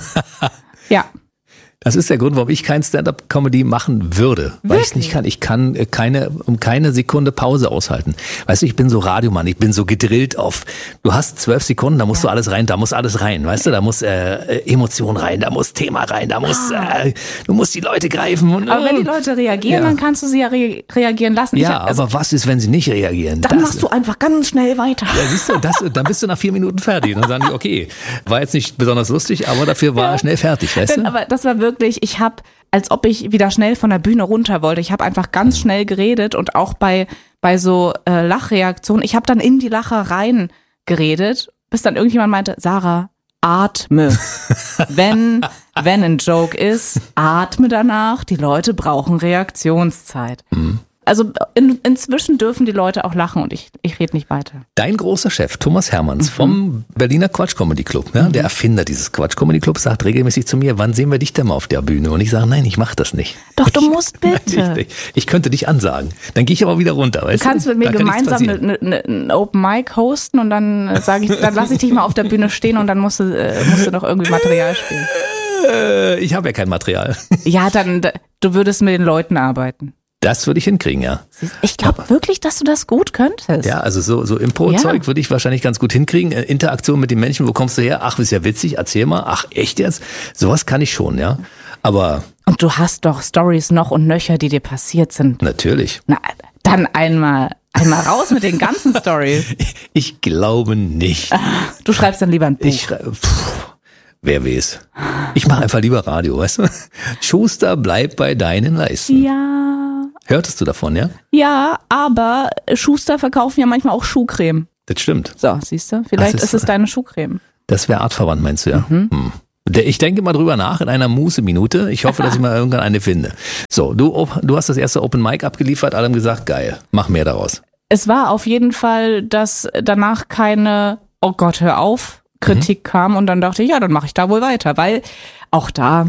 Ja. Das ist der Grund, warum ich kein Stand-up-Comedy machen würde. Weil ich es nicht kann. Ich kann äh, keine, um keine Sekunde Pause aushalten. Weißt du, ich bin so Radiomann, ich bin so gedrillt auf, du hast zwölf Sekunden, da musst du alles rein, da muss alles rein. Weißt du, da muss äh, Emotion rein, da muss Thema rein, da muss, äh, du musst die Leute greifen. Und, Aber wenn die äh, Leute reagieren, Ja. dann kannst du sie ja re reagieren lassen. Ich Ja, hab- also, aber was ist, wenn sie nicht reagieren? dann Das- machst du einfach ganz schnell weiter. Ja, siehst du, das, dann bist du nach vier Minuten fertig. Dann sagen die, okay, war jetzt nicht besonders lustig, aber dafür war er schnell fertig, weißt Denn, du? aber das war wirklich, ich habe, als ob ich wieder schnell von der Bühne runter wollte. Ich habe einfach ganz schnell geredet und auch bei bei so äh, Lachreaktionen. Ich habe dann in die Lacher rein geredet, bis dann irgendjemand meinte, Sarah, atme. wenn wenn ein Joke ist, atme danach. Die Leute brauchen Reaktionszeit. Mhm. Also in, inzwischen dürfen die Leute auch lachen und ich, ich rede nicht weiter. Dein großer Chef, Thomas Hermanns vom Berliner Quatsch Comedy Club, ja, der Erfinder dieses Quatsch Comedy Clubs, sagt regelmäßig zu mir, wann sehen wir dich denn mal auf der Bühne? Und ich sage, nein, ich mach das nicht. Doch, du musst Nein, bitte. ich, ich könnte dich ansagen. Dann gehe ich aber wieder runter, weißt Du kannst du? mit mir Da kann nichts gemeinsam passieren. eine, eine, eine Open Mic hosten und dann äh, sage ich, dann lasse ich dich mal auf der Bühne stehen und dann musst du, äh, musst du doch irgendwie Material spielen. Äh, ich habe ja kein Material. Ja, dann, d- du würdest mit den Leuten arbeiten. Das würde ich hinkriegen, ja. Ich glaube wirklich, dass du das gut könntest. Ja, also so, so Impro-Zeug Ja. würde ich wahrscheinlich ganz gut hinkriegen. Äh, Interaktion mit den Menschen, wo kommst du her? Ach, ist ja witzig, erzähl mal. Ach, echt jetzt? Sowas kann ich schon, ja. Aber Und du hast doch Stories noch und nöcher, die dir passiert sind. natürlich. Na, dann einmal, einmal raus mit den ganzen Stories. Ich glaube nicht. Du schreibst dann lieber ein Buch. Ich schrei- pff, wer weiß. Ich mache einfach lieber Radio, weißt du? Schuster, bleib bei deinen Leisten. Ja, Hörtest du davon, ja? ja, aber Schuster verkaufen ja manchmal auch Schuhcreme. Das stimmt. So, siehst du? Vielleicht Das ist- ist es deine Schuhcreme. Das wäre artverwandt, meinst du, ja? Hm. Der- Ich denke mal drüber nach in einer Muße-Minute. Ich hoffe, dass ich mal irgendwann eine finde. So, du, op- du hast das erste Open Mic abgeliefert, alle haben gesagt, geil, mach mehr daraus. Es war auf jeden Fall, dass danach keine, oh Gott, hör auf, Kritik kam und dann dachte ich, ja, dann mache ich da wohl weiter, weil auch da,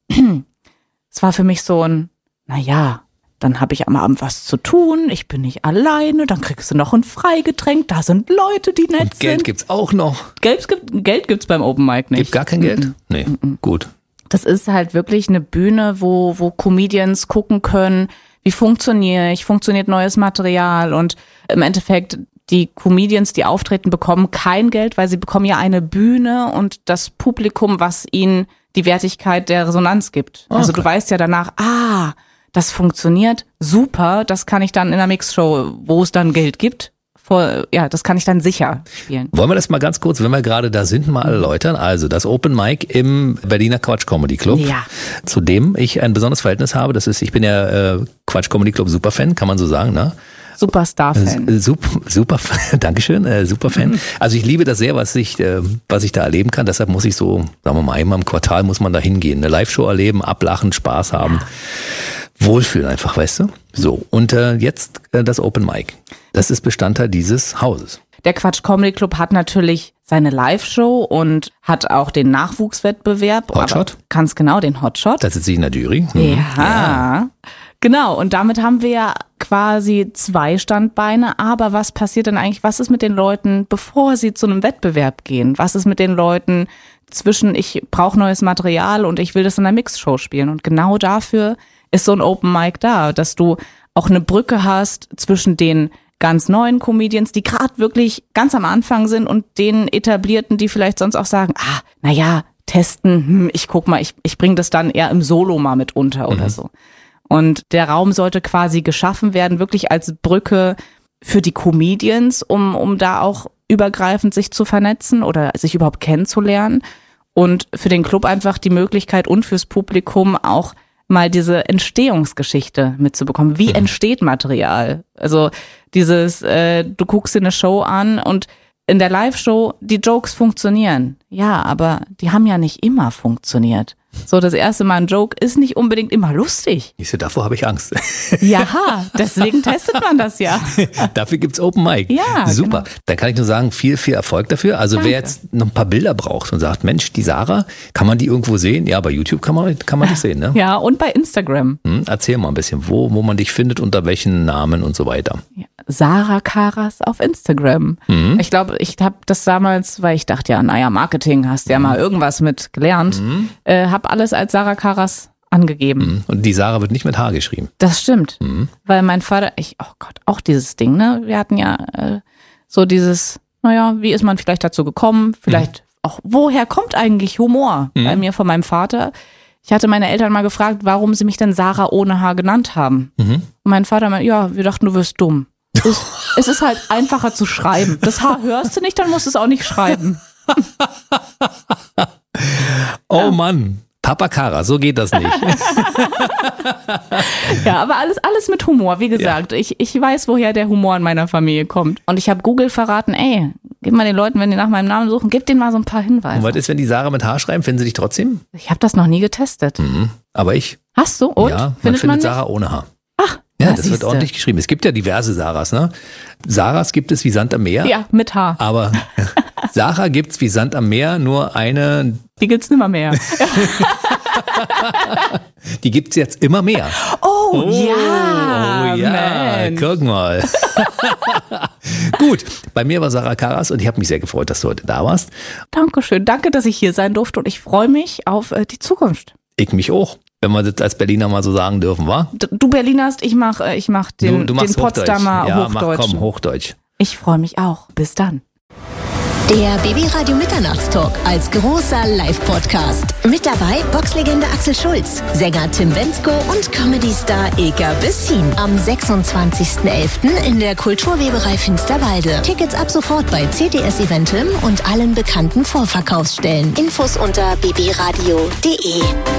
es war für mich so ein, naja, dann habe ich am Abend was zu tun, ich bin nicht alleine, dann kriegst du noch ein Freigetränk, da sind Leute, die nett Und Geld sind. gibt's auch noch. Geld, gibt, Geld gibt's beim Open Mic nicht. Gibt gar kein Geld? Nee, gut. Das ist halt wirklich eine Bühne, wo, wo Comedians gucken können, wie funktioniere ich, funktioniert neues Material und im Endeffekt die Comedians, die auftreten, bekommen kein Geld, weil sie bekommen ja eine Bühne und das Publikum, was ihnen die Wertigkeit der Resonanz gibt. Also Okay. du weißt ja danach, ah, das funktioniert, super, das kann ich dann in einer Mixshow, wo es dann Geld gibt, vor, ja, das kann ich dann sicher spielen. Wollen wir das mal ganz kurz, wenn wir gerade da sind, mal erläutern? Also das Open Mic im Berliner Quatsch Comedy Club, Ja. zu dem ich ein besonderes Verhältnis habe. Das ist, ich bin ja äh, Quatsch Comedy Club Superfan, kann man so sagen, ne? Superstar-Fan. Super, super, Dankeschön, äh, super Fan. Also ich liebe das sehr, was ich, äh, was ich da erleben kann. Deshalb muss ich so, sagen wir mal, einmal im Quartal muss man da hingehen, eine Live-Show erleben, ablachen, Spaß haben, wohlfühlen einfach, weißt du? So, und äh, jetzt äh, das Open Mic. Das ist Bestandteil dieses Hauses. Der Quatsch Comedy Club hat natürlich seine Live-Show und hat auch den Nachwuchswettbewerb. Hotshot? Aber Ganz genau, den Hotshot. Da sitze ich in der Jury. Mhm. Ja, genau. Und damit haben wir ja quasi zwei Standbeine. Aber was passiert denn eigentlich? Was ist mit den Leuten, bevor sie zu einem Wettbewerb gehen? Was ist mit den Leuten zwischen, ich brauche neues Material und ich will das in einer Mixshow spielen? Und genau dafür ist so ein Open Mic da, dass du auch eine Brücke hast zwischen den ganz neuen Comedians, die gerade wirklich ganz am Anfang sind und den Etablierten, die vielleicht sonst auch sagen, ah, naja, testen, hm, ich guck mal, ich, ich bringe das dann eher im Solo mal mit unter oder so. Und der Raum sollte quasi geschaffen werden, wirklich als Brücke für die Comedians, um, um da auch übergreifend sich zu vernetzen oder sich überhaupt kennenzulernen. Und für den Club einfach die Möglichkeit und fürs Publikum auch mal diese Entstehungsgeschichte mitzubekommen. Wie entsteht Material? Also dieses, äh, du guckst dir eine Show an und in der Live-Show, die Jokes funktionieren. Ja, aber die haben ja nicht immer funktioniert. So, das erste Mal ein Joke ist nicht unbedingt immer lustig. Ich so, davor habe ich Angst. Ja, deswegen testet man das ja. Dafür gibt's Open Mic. Ja, super. genau. Dann kann ich nur sagen, viel, viel Erfolg dafür. Also Danke. wer jetzt noch ein paar Bilder braucht und sagt, Mensch, die Sarah, kann man die irgendwo sehen? Ja, bei YouTube kann man, kann man dich sehen, ne? Ja, und bei Instagram. Hm, erzähl mal ein bisschen, wo, wo man dich findet, unter welchen Namen und so weiter. Ja, Sarah Karas auf Instagram. Mhm. Ich glaube, ich habe das damals, weil ich dachte ja, naja, Marketing, hast ja mal irgendwas mit gelernt, Mhm. äh, habe alles als Sarah Karas angegeben. Hm. Und die Sarah wird nicht mit H geschrieben. Das stimmt, Mhm. weil mein Vater, ich, oh Gott, auch dieses Ding, ne? Wir hatten ja äh, so dieses, naja, wie ist man vielleicht dazu gekommen? Vielleicht auch, woher kommt eigentlich Humor Mhm. bei mir von meinem Vater? Ich hatte meine Eltern mal gefragt, warum sie mich denn Sarah ohne H genannt haben. Mhm. Und mein Vater meinte, ja, wir dachten, du wirst dumm. Es, es ist halt einfacher zu schreiben. Das H hörst du nicht, dann musst du es auch nicht schreiben. Oh Mann, Papa Kara, so geht das nicht. Ja, aber alles, alles mit Humor. Wie gesagt, ich, ich weiß, woher der Humor in meiner Familie kommt. Und ich habe Google verraten, ey, gib mal den Leuten, wenn die nach meinem Namen suchen, gib denen mal so ein paar Und Hinweise. was ist, wenn die Sarah mit H schreiben? Finden sie dich trotzdem? Ich habe das noch nie getestet. Mhm. Aber ich. Hast du? Und? ja, man Findet findet man nicht? Sarah ohne H. Ach, Ja, na, das wird siehste. ordentlich geschrieben. Es gibt ja diverse Sarahs, ne? Sarahs gibt es wie Sand am Meer. Ja, mit H. Aber Sarah gibt's wie Sand am Meer, nur eine, Die gibt's nimmer mehr. die gibt's jetzt immer mehr. Oh, ja, oh ja, Mensch. guck mal. Gut, bei mir war Sarah Karas und ich habe mich sehr gefreut, dass du heute da warst. Dankeschön. Danke, dass ich hier sein durfte und ich freue mich auf äh, die Zukunft. Ich mich auch. wenn wir das als Berliner mal so sagen dürfen, wa? Du Berlinerst, ich mach, ich mach den, du, du den Potsdamer Hochdeutsch. Ja, Hochdeutsch. Mach, komm, Hochdeutsch. Ich freue mich auch. Bis dann. Der B B Radio Mitternachtstalk als großer Live-Podcast. Mit dabei Boxlegende Axel Schulz, Sänger Tim Bendzko und Comedy-Star Eka Bessin. Am sechsundzwanzigsten elften in der Kulturweberei Finsterwalde. Tickets ab sofort bei C T S Eventim und allen bekannten Vorverkaufsstellen. Infos unter b b radio punkt d e.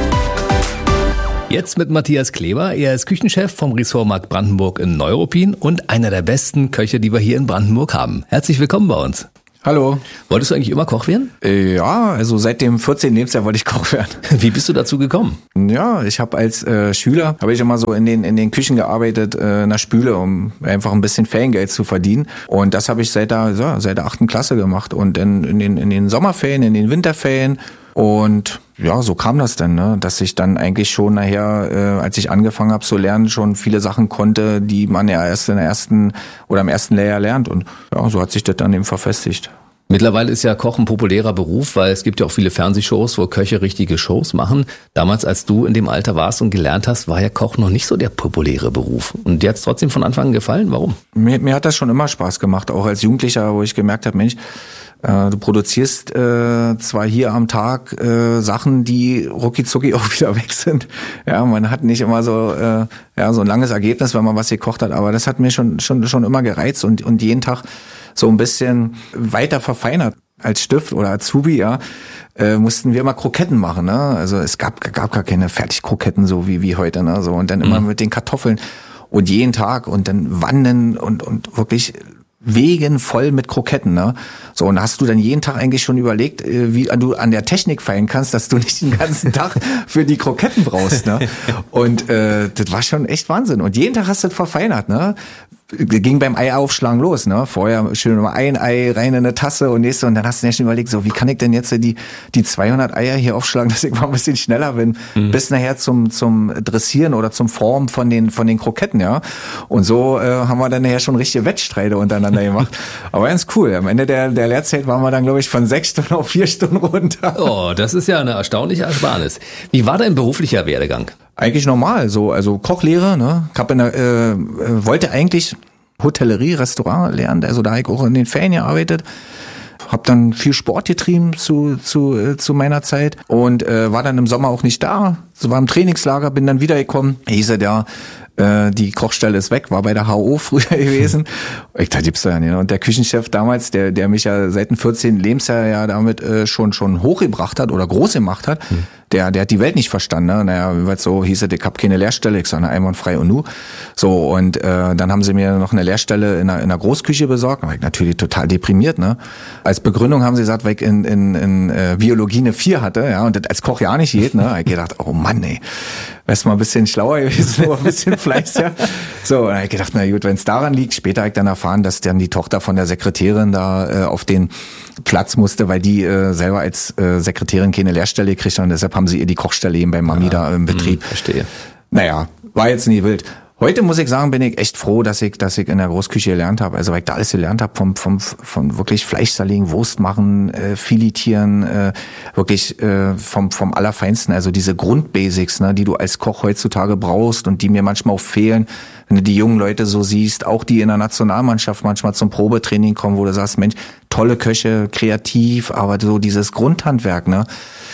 Jetzt mit Matthias Kleber. Er ist Küchenchef vom Ressortmarkt Brandenburg in Neuruppin und einer der besten Köche, die wir hier in Brandenburg haben. Herzlich willkommen bei uns. Hallo. Wolltest du eigentlich immer Koch werden? Ja, also seit dem vierzehnten Lebensjahr wollte ich Koch werden. Wie bist du dazu gekommen? Ja, ich habe als äh, Schüler, habe ich immer so in den in den Küchen gearbeitet, äh, in der Spüle, um einfach ein bisschen Feriengeld zu verdienen. Und das habe ich seit der, ja, seit der achten Klasse gemacht. Und in, in, den, in den Sommerferien, in den Winterferien. Und ja, so kam das dann, ne? Dass ich dann eigentlich schon nachher, äh, als ich angefangen habe zu lernen, schon viele Sachen konnte, die man ja erst in der ersten oder im ersten Lehrjahr lernt. Und ja, so hat sich das dann eben verfestigt. Mittlerweile ist ja Koch ein populärer Beruf, weil es gibt ja auch viele Fernsehshows, wo Köche richtige Shows machen. Damals, als du in dem Alter warst und gelernt hast, war ja Koch noch nicht so der populäre Beruf. Und dir hat es trotzdem von Anfang an gefallen? Warum? Mir, mir hat das schon immer Spaß gemacht, auch als Jugendlicher, wo ich gemerkt habe, Mensch, äh, du produzierst äh, zwar hier am Tag äh, Sachen, die rucki-zucki auch wieder weg sind. Ja, man hat nicht immer so äh, ja so ein langes Ergebnis, wenn man was gekocht hat, aber das hat mir schon schon schon immer gereizt und und jeden Tag so ein bisschen weiter verfeinert. Als Stift oder Azubi, ja, äh, mussten wir immer Kroketten machen, ne? Also es gab gab gar keine Fertigkroketten so wie wie heute, ne? So und dann immer mhm. mit den Kartoffeln und jeden Tag und dann Wannen und und wirklich Wegen voll mit Kroketten, ne? So, und hast du dann jeden Tag eigentlich schon überlegt, wie du an der Technik feilen kannst, dass du nicht den ganzen Tag für die Kroketten brauchst, ne? Und äh, das war schon echt Wahnsinn. Und jeden Tag hast du das verfeinert, ne? Ging beim Eiaufschlagen los, ne? Vorher schön mal ein Ei rein in eine Tasse und nächste und dann hast du dir schon überlegt, so wie kann ich denn jetzt die die zweihundert Eier hier aufschlagen, dass ich mal ein bisschen schneller bin, mhm. bis nachher zum zum Dressieren oder zum Formen von den von den Kroketten, ja? Und so äh, haben wir dann nachher schon richtige Wettstreite untereinander gemacht. Aber ganz cool. Am Ende der der Lehrzeit waren wir dann, glaube ich, von sechs Stunden auf vier Stunden runter. Oh, das ist ja eine erstaunliche Ersparnis. Wie war dein beruflicher Werdegang? Eigentlich normal, so, also Kochlehre, ne? Ich hab in der, äh, wollte eigentlich Hotellerie, Restaurant lernen, also da habe ich auch in den Ferien gearbeitet. Hab dann viel Sport getrieben zu zu äh, zu meiner Zeit und äh, war dann im Sommer auch nicht da. So war im Trainingslager, bin dann wiedergekommen. Hieß er ja, äh, die Kochstelle ist weg, war bei der H O früher gewesen. Ich dachte, gibt's da ja nicht. Und der Küchenchef damals, der der mich ja seit dem vierzehnten Lebensjahr ja damit äh, schon schon hochgebracht hat oder groß gemacht hat, hm. der der hat die Welt nicht verstanden. Ne? Naja, weil so hieß es, ich hab keine Lehrstelle, ich sag, na, einwandfrei und nu. So, und äh, dann haben sie mir noch eine Lehrstelle in einer, in einer Großküche besorgt. Da war ich natürlich total deprimiert. Ne? Als Begründung haben sie gesagt, weil ich in, in, in äh, Biologie eine vier hatte, ja, und das als Koch ja nicht geht. Ne? Da hab ich gedacht, oh Mann, ey, wärst mal ein bisschen schlauer gewesen, nur ein bisschen fleißiger. So, und dann hab ich gedacht, na gut, wenn es daran liegt. Später habe ich dann erfahren, dass dann die Tochter von der Sekretärin da äh, auf den Platz musste, weil die äh, selber als äh, Sekretärin keine Lehrstelle gekriegt hat und deshalb haben sie ihr die Kochstelle eben bei Mami ja, da im Betrieb. Mh, verstehe. Naja, war jetzt nie wild. Heute muss ich sagen, bin ich echt froh, dass ich, dass ich in der Großküche gelernt habe. Also weil ich da alles gelernt habe, vom, vom, von wirklich Fleisch zerlegen, Wurst machen, äh, filetieren, äh, wirklich äh, vom, vom Allerfeinsten. Also diese Grundbasics, ne, die du als Koch heutzutage brauchst und die mir manchmal auch fehlen. Wenn du die jungen Leute so siehst, auch die in der Nationalmannschaft manchmal zum Probetraining kommen, wo du sagst, Mensch, tolle Köche, kreativ, aber so dieses Grundhandwerk, ne?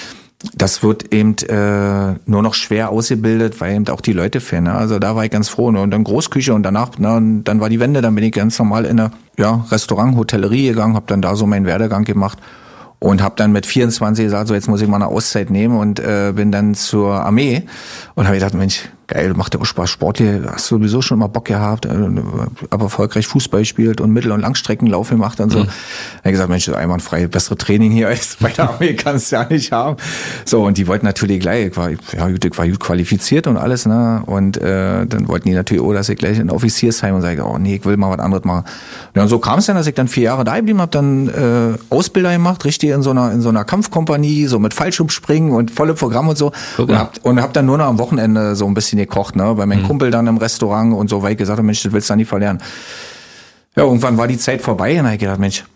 Das wird eben äh, nur noch schwer ausgebildet, weil eben auch die Leute fehlen. Ne? Also da war ich ganz froh. Ne? Und dann Großküche und danach, na, dann war die Wende, dann bin ich ganz normal in eine ja, Restaurant, Hotellerie gegangen, habe dann da so meinen Werdegang gemacht und habe dann mit vierundzwanzig gesagt, so jetzt muss ich mal eine Auszeit nehmen und äh, bin dann zur Armee und habe gedacht, Mensch, geil, macht ja auch Spaß, Sport hier, hast du sowieso schon mal Bock gehabt, äh, aber erfolgreich Fußball gespielt und Mittel- und Langstreckenlauf gemacht und so. Mhm. Dann habe ich gesagt, Mensch, das ist einwandfrei, bessere Training hier als bei der Armee kannst du ja nicht haben. So, und die wollten natürlich gleich, ich war, ja, ich war gut qualifiziert und alles, ne, und äh, dann wollten die natürlich auch, dass ich gleich in Offiziersheim und sage, oh nee, ich will mal was anderes machen. Ja, und so kam es dann, dass ich dann vier Jahre da geblieben habe, dann äh, Ausbilder gemacht, richtig in so einer in so einer Kampfkompanie, so mit Fallschirmspringen und volle Programm und so. Okay. Und hab, und hab dann nur noch am Wochenende so ein bisschen gekocht, ne, bei meinem mhm. Kumpel dann im Restaurant und so, weil ich gesagt habe, Mensch, das willst du da nie verlernen. Ja, irgendwann war die Zeit vorbei und dann hab ich gedacht, Mensch,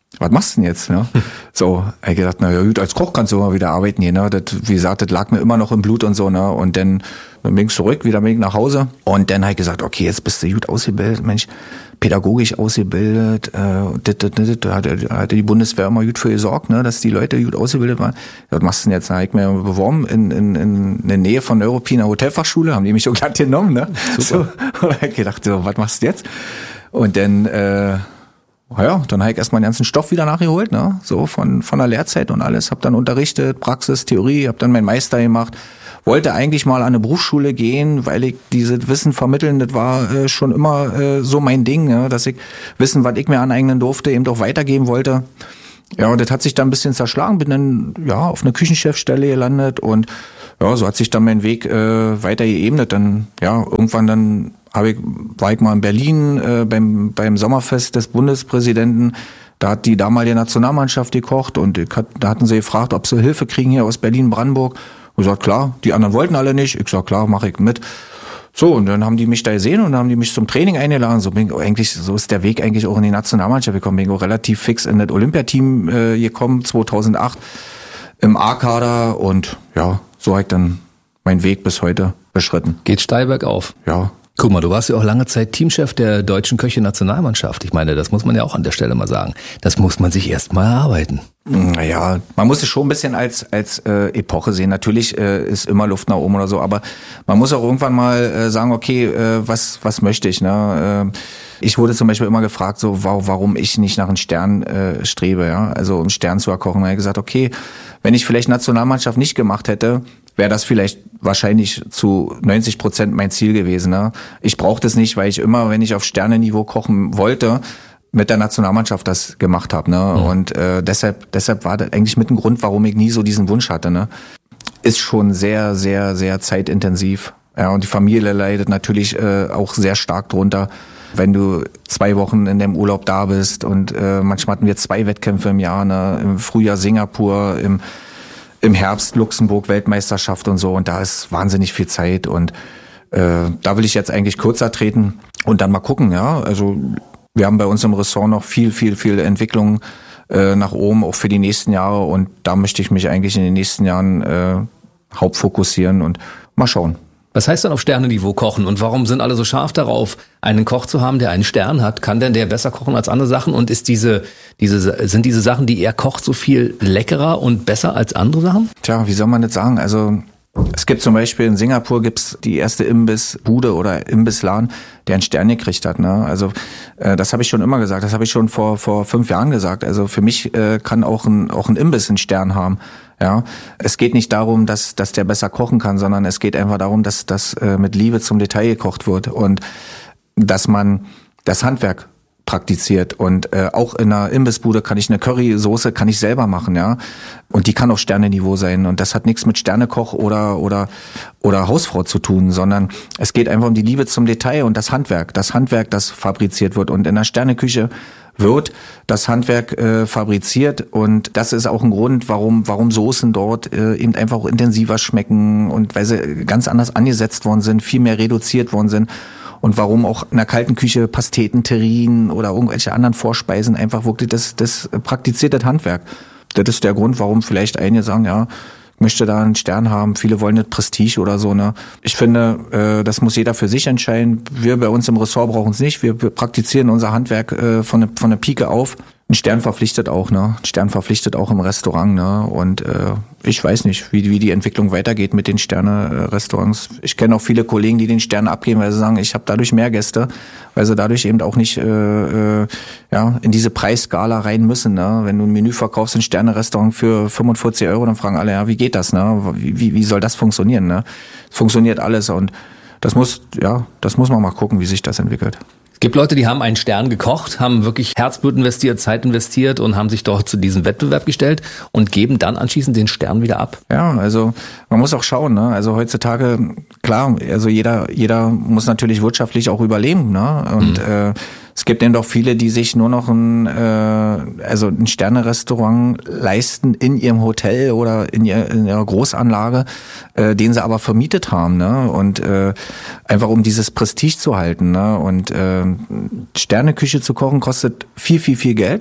was machst du denn jetzt? Ne? So, ich gedacht, na ja, gut, als Koch kannst du immer wieder arbeiten hier. Ne? Das, wie gesagt, das lag mir immer noch im Blut und so. Ne? Und dann, dann bin ich zurück, wieder bin ich nach Hause. Und dann habe ich gesagt, okay, jetzt bist du gut ausgebildet, Mensch, pädagogisch ausgebildet. Äh, das, das, das, da hatte, da hatte die Bundeswehr immer gut für gesorgt, ne? Dass die Leute gut ausgebildet waren. Was machst du denn jetzt? Da habe ich mir beworben in, in, in der Nähe von Europäer Hotelfachschule, haben die mich auch glatt genommen. Ne? Super. So, und da habe ich gedacht, so, was machst du jetzt? Und dann... Äh, Ja, dann habe ich erstmal den ganzen Stoff wieder nachgeholt, ne, so von von der Lehrzeit und alles, habe dann unterrichtet, Praxis, Theorie, habe dann meinen Meister gemacht, wollte eigentlich mal an eine Berufsschule gehen, weil ich dieses Wissen vermitteln, das war äh, schon immer äh, so mein Ding, ne, dass ich Wissen, was ich mir aneignen durfte, eben auch weitergeben wollte. Ja, und das hat sich dann ein bisschen zerschlagen, bin dann ja auf eine Küchenchefstelle gelandet und ja, so hat sich dann mein Weg äh, weiter geebnet. Dann ja, irgendwann dann habe ich, war ich mal in Berlin äh, beim beim Sommerfest des Bundespräsidenten. Da hat die damalige Nationalmannschaft gekocht und ich hat, da hatten sie gefragt, ob sie Hilfe kriegen hier aus Berlin-Brandenburg. Und ich gesagt, klar, die anderen wollten alle nicht. Ich sag, klar, mache ich mit. So, und dann haben die mich da gesehen und dann haben die mich zum Training eingeladen. So bin ich eigentlich, so ist der Weg eigentlich auch in die Nationalmannschaft gekommen. Bin ich auch relativ fix in das Olympiateam äh, gekommen, zweitausendacht im A-Kader und ja, so habe ich dann meinen Weg bis heute beschritten. Geht steil bergauf. Ja. Guck mal, du warst ja auch lange Zeit Teamchef der deutschen Köche-Nationalmannschaft. Ich meine, das muss man ja auch an der Stelle mal sagen. Das muss man sich erst mal erarbeiten. Naja, man muss es schon ein bisschen als als äh, Epoche sehen. Natürlich äh, ist immer Luft nach oben oder so, aber man muss auch irgendwann mal äh, sagen, okay, äh, was was möchte ich? Ne? Äh, ich wurde zum Beispiel immer gefragt, so warum ich nicht nach einem Stern äh, strebe, ja, also einen Stern zu erkochen. Da habe ich gesagt, okay, wenn ich vielleicht Nationalmannschaft nicht gemacht hätte, wäre das vielleicht wahrscheinlich zu neunzig Prozent mein Ziel gewesen. Ne? Ich brauche das nicht, weil ich immer, wenn ich auf Sternenniveau kochen wollte, mit der Nationalmannschaft das gemacht habe. Ne? Mhm. Und äh, deshalb, deshalb war das eigentlich mit ein Grund, warum ich nie so diesen Wunsch hatte. Ne? Ist schon sehr, sehr, sehr zeitintensiv. Ja, und die Familie leidet natürlich äh, auch sehr stark drunter, wenn du zwei Wochen in dem Urlaub da bist. Und äh, manchmal hatten wir zwei Wettkämpfe im Jahr, ne? Im Frühjahr Singapur, im im Herbst Luxemburg Weltmeisterschaft und so, und da ist wahnsinnig viel Zeit und äh, da will ich jetzt eigentlich kürzer treten und dann mal gucken, ja, also wir haben bei uns im Ressort noch viel, viel, viel Entwicklung äh, nach oben, auch für die nächsten Jahre, und da möchte ich mich eigentlich in den nächsten Jahren äh, hauptfokussieren und mal schauen. Was heißt dann auf Sternenniveau kochen und warum sind alle so scharf darauf, einen Koch zu haben, der einen Stern hat? Kann denn der besser kochen als andere Sachen und ist diese, diese, sind diese Sachen, die er kocht, so viel leckerer und besser als andere Sachen? Tja, wie soll man das sagen? Also es gibt zum Beispiel in Singapur gibt's die erste Imbissbude oder Imbissladen, der einen Stern gekriegt hat. Ne? Also äh, das habe ich schon immer gesagt, das habe ich schon vor vor fünf Jahren gesagt. Also für mich äh, kann auch ein auch ein Imbiss einen Stern haben. Ja, es geht nicht darum, dass dass der besser kochen kann, sondern es geht einfach darum, dass das äh, mit Liebe zum Detail gekocht wird und dass man das Handwerk praktiziert, und äh, auch in einer Imbissbude kann ich eine Currysoße kann ich selber machen, ja, und die kann auf Sterneniveau sein, und das hat nichts mit Sternekoch oder oder oder Hausfrau zu tun, sondern es geht einfach um die Liebe zum Detail und das Handwerk, das Handwerk, das fabriziert wird, und in der Sterneküche wird das Handwerk äh, fabriziert, und das ist auch ein Grund, warum warum Soßen dort äh, eben einfach auch intensiver schmecken und weil sie ganz anders angesetzt worden sind, viel mehr reduziert worden sind. Und warum auch in der kalten Küche Pasteten, Terrinen oder irgendwelche anderen Vorspeisen einfach wirklich das, das praktiziert das Handwerk. Das ist der Grund, warum vielleicht einige sagen, ja, ich möchte da einen Stern haben. Viele wollen nicht Prestige oder so. Ne? Ich finde, äh, das muss jeder für sich entscheiden. Wir bei uns im Ressort brauchen es nicht. Wir, wir praktizieren unser Handwerk äh, von, der, von der Pike auf. Ein Stern verpflichtet auch, ne? Ein Stern verpflichtet auch im Restaurant, ne? Und äh, ich weiß nicht, wie wie die Entwicklung weitergeht mit den Sterne-Restaurants. Ich kenne auch viele Kollegen, die den Stern abgeben, weil sie sagen, ich habe dadurch mehr Gäste, weil sie dadurch eben auch nicht äh, äh, ja in diese Preisskala rein müssen, ne? Wenn du ein Menü verkaufst, ein Sterne-Restaurant für fünfundvierzig Euro, dann fragen alle, ja, wie geht das, ne? Wie wie, wie soll das funktionieren, ne? Es funktioniert alles, und das muss ja, das muss man mal gucken, wie sich das entwickelt. Es gibt Leute, die haben einen Stern gekocht, haben wirklich Herzblut investiert, Zeit investiert und haben sich dort zu diesem Wettbewerb gestellt und geben dann anschließend den Stern wieder ab. Ja, also man muss auch schauen, ne? Also heutzutage, klar, also jeder jeder muss natürlich wirtschaftlich auch überleben, ne? Und mhm. äh, es gibt eben doch viele, die sich nur noch ein äh, also ein Sterne-Restaurant leisten in ihrem Hotel oder in, ihr, in ihrer Großanlage, äh, den sie aber vermietet haben, ne? Und äh, einfach um dieses Prestige zu halten, ne? Und äh, Sterneküche zu kochen kostet viel, viel, viel Geld.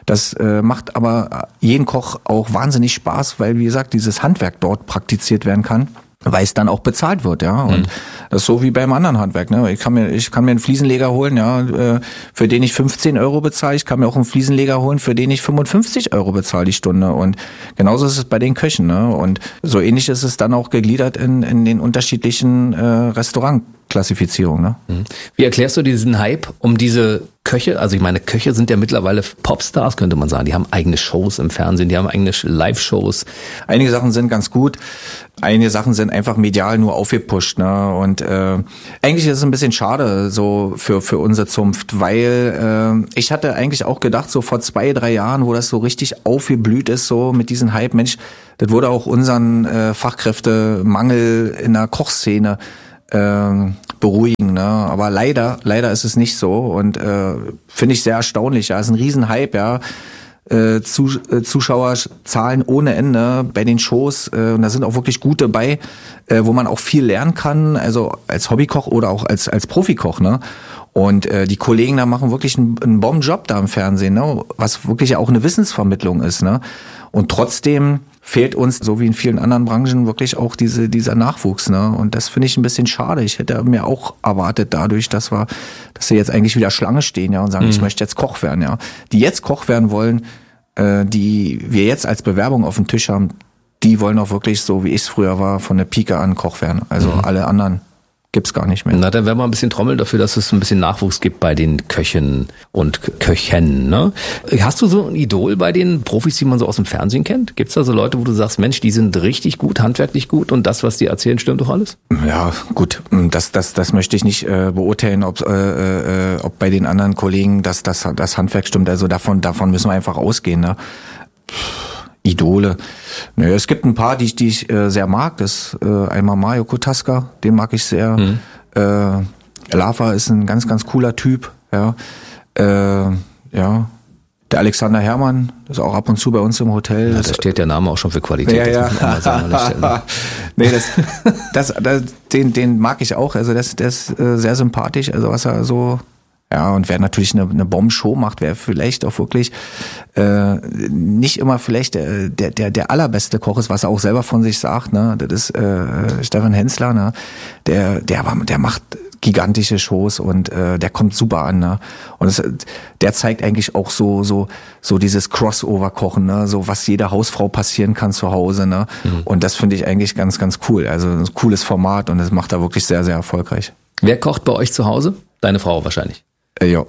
Das äh, macht aber jeden Koch auch wahnsinnig Spaß, weil, wie gesagt, dieses Handwerk dort praktiziert werden kann, weil es dann auch bezahlt wird, ja. Und mhm. das ist so wie beim anderen Handwerk, ne. Ich kann mir, ich kann mir einen Fliesenleger holen, ja, äh, für den ich fünfzehn Euro bezahle. Ich kann mir auch einen Fliesenleger holen, für den ich fünfundfünfzig Euro bezahle die Stunde. Und genauso ist es bei den Köchen, ne. Und so ähnlich ist es dann auch gegliedert in, in den unterschiedlichen äh, Restaurantklassifizierungen, ne. Mhm. Wie erklärst du diesen Hype um diese Köche? Also ich meine, Köche sind ja mittlerweile Popstars, könnte man sagen. Die haben eigene Shows im Fernsehen, die haben eigene Live-Shows. Einige Sachen sind ganz gut, einige Sachen sind einfach medial nur aufgepusht, ne? Und äh, eigentlich ist es ein bisschen schade so für für unsere Zunft, weil äh, ich hatte eigentlich auch gedacht, so vor zwei, drei Jahren, wo das so richtig aufgeblüht ist, so mit diesem Hype, Mensch, das würde auch unseren äh, Fachkräftemangel in der Kochszene ähm, beruhigen, ne? Aber leider, leider ist es nicht so und äh, finde ich sehr erstaunlich. Ja, es ist ein Riesenhype, ja. Äh, Zu, äh, Zuschauerzahlen ohne Ende bei den Shows äh, und da sind auch wirklich gute bei, äh, wo man auch viel lernen kann, also als Hobbykoch oder auch als als Profikoch, ne? Und äh, die Kollegen da machen wirklich einen, einen Bombenjob da im Fernsehen, ne? Was wirklich auch eine Wissensvermittlung ist, ne? Und trotzdem fehlt uns, so wie in vielen anderen Branchen, wirklich auch diese dieser Nachwuchs, ne? Und das finde ich ein bisschen schade. Ich hätte mir auch erwartet dadurch, dass wir, dass sie jetzt eigentlich wieder Schlange stehen, ja, und sagen, mhm. ich möchte jetzt Koch werden, ja. Die jetzt Koch werden wollen, äh, die wir jetzt als Bewerbung auf dem Tisch haben, die wollen auch wirklich, so wie ich es früher war, von der Pike an Koch werden. Also mhm. alle anderen gibt's gar nicht mehr. Na, dann werden wir ein bisschen trommeln dafür, dass es ein bisschen Nachwuchs gibt bei den Köchen und Köchen, ne? Hast du so ein Idol bei den Profis, die man so aus dem Fernsehen kennt? Gibt's da so Leute, wo du sagst, Mensch, die sind richtig gut, handwerklich gut und das, was die erzählen, stimmt doch alles? Ja, gut, das das das möchte ich nicht äh, beurteilen, ob äh, äh, ob bei den anderen Kollegen das das das Handwerk stimmt. Also davon davon müssen wir einfach ausgehen, ne? Idole. Nö, es gibt ein paar, die ich, die ich äh, sehr mag. Das äh, einmal Mario Kotaska, den mag ich sehr. Mhm. Äh, Lava ist ein ganz, ganz cooler Typ. Ja, äh, ja. Der Alexander Herrmann ist auch ab und zu bei uns im Hotel. Ja, da steht der Name auch schon für Qualität. Ja, ja. Das sagen, nee, das, das, das, den, den mag ich auch. Also das, der ist äh, sehr sympathisch. Also was er so. Ja, und wer natürlich eine, eine Bombenshow macht, wer vielleicht auch wirklich äh, nicht immer vielleicht der, der, der, der allerbeste Koch ist, was er auch selber von sich sagt, ne? Das ist äh, Stefan Hensler, ne? Der, der, der macht gigantische Shows und äh, der kommt super an, ne? Und das, der zeigt eigentlich auch so so so dieses Crossover-Kochen, ne? So was jeder Hausfrau passieren kann zu Hause, ne? Mhm. Und das finde ich eigentlich ganz, ganz cool. Also ein cooles Format und das macht er wirklich sehr, sehr erfolgreich. Wer kocht bei euch zu Hause? Deine Frau wahrscheinlich. Äh, ja.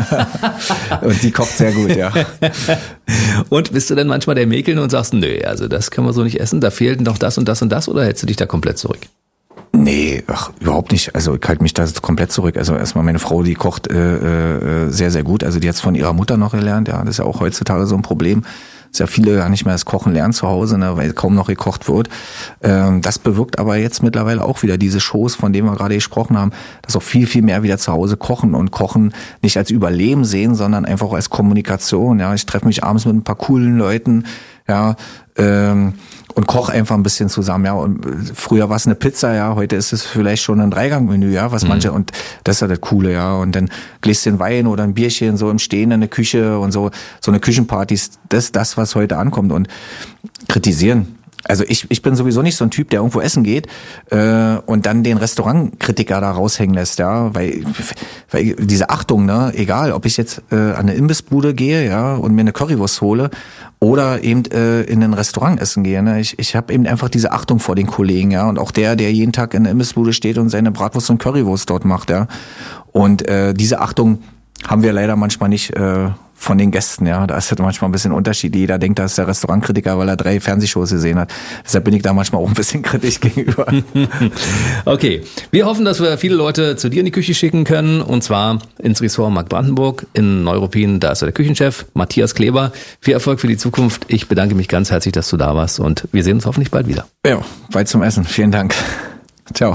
Und die kocht sehr gut, ja. Und bist du denn manchmal der Mäkeln und sagst, nö, also das können wir so nicht essen, da fehlt noch das und das und das, oder hältst du dich da komplett zurück? Nee, ach, überhaupt nicht. Also ich halte mich da komplett zurück. Also erstmal meine Frau, die kocht äh, äh, sehr, sehr gut. Also die hat's von ihrer Mutter noch gelernt. Ja, das ist ja auch heutzutage so ein Problem. Dass ja viele gar nicht mehr das Kochen lernen zu Hause, ne, weil kaum noch gekocht wird. Ähm, das bewirkt aber jetzt mittlerweile auch wieder diese Shows, von denen wir gerade gesprochen haben, dass auch viel, viel mehr wieder zu Hause kochen und Kochen nicht als Überleben sehen, sondern einfach als Kommunikation. Ja, ich treffe mich abends mit ein paar coolen Leuten, ja, ähm, und koche einfach ein bisschen zusammen, ja. Und früher war es eine Pizza, ja, heute ist es vielleicht schon ein Dreigangmenü, ja, was mhm. manche, und das ist ja das Coole, ja. Und dann Gläschen Wein oder ein Bierchen so im Stehen in der Küche und so, so eine Küchenparty ist das, das, was heute ankommt. Und kritisieren. Also ich, ich bin sowieso nicht so ein Typ, der irgendwo essen geht äh, und dann den Restaurantkritiker da raushängen lässt, ja, weil, weil diese Achtung, ne, egal, ob ich jetzt äh, an eine Imbissbude gehe, ja, und mir eine Currywurst hole oder eben äh, in ein Restaurant essen gehe, ne, ich ich habe eben einfach diese Achtung vor den Kollegen, ja, und auch der, der jeden Tag in der Imbissbude steht und seine Bratwurst und Currywurst dort macht, ja, und äh, diese Achtung haben wir leider manchmal nicht äh, von den Gästen, ja. Da ist halt manchmal ein bisschen Unterschied. Jeder denkt, da ist der Restaurantkritiker, weil er drei Fernsehshows gesehen hat. Deshalb bin ich da manchmal auch ein bisschen kritisch gegenüber. Okay. Wir hoffen, dass wir viele Leute zu dir in die Küche schicken können. Und zwar ins Ressort Mark Brandenburg in Neuruppin. Da ist der Küchenchef Matthias Kleber. Viel Erfolg für die Zukunft. Ich bedanke mich ganz herzlich, dass du da warst. Und wir sehen uns hoffentlich bald wieder. Ja, bald zum Essen. Vielen Dank. Ciao.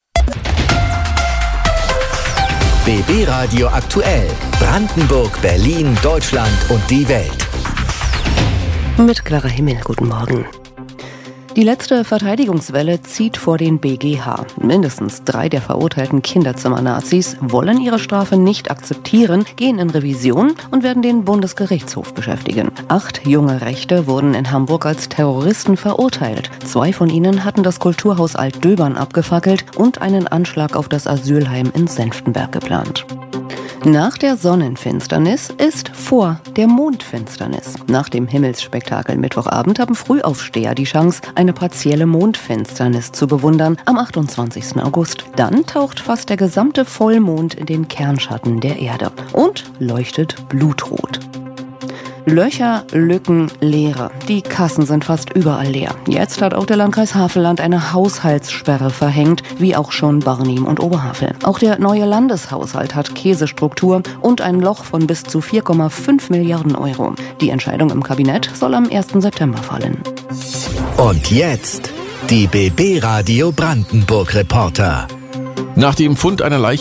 B B Radio aktuell. Brandenburg, Berlin, Deutschland und die Welt. Mit klarer Himmel, guten Morgen. Die letzte Verteidigungswelle zieht vor den B G H. Mindestens drei der verurteilten Kinderzimmer-Nazis wollen ihre Strafe nicht akzeptieren, gehen in Revision und werden den Bundesgerichtshof beschäftigen. Acht junge Rechte wurden in Hamburg als Terroristen verurteilt. Zwei von ihnen hatten das Kulturhaus Altdöbern abgefackelt und einen Anschlag auf das Asylheim in Senftenberg geplant. Nach der Sonnenfinsternis ist vor der Mondfinsternis. Nach dem Himmelsspektakel Mittwochabend haben Frühaufsteher die Chance, eine partielle Mondfinsternis zu bewundern am achtundzwanzigsten August. Dann taucht fast der gesamte Vollmond in den Kernschatten der Erde und leuchtet blutrot. Löcher, Lücken, Leere. Die Kassen sind fast überall leer. Jetzt hat auch der Landkreis Havelland eine Haushaltssperre verhängt, wie auch schon Barnim und Oberhavel. Auch der neue Landeshaushalt hat Käsestruktur und ein Loch von bis zu vier Komma fünf Milliarden Euro. Die Entscheidung im Kabinett soll am ersten September fallen. Und jetzt die B B Radio Brandenburg Reporter. Nach dem Fund einer Leiche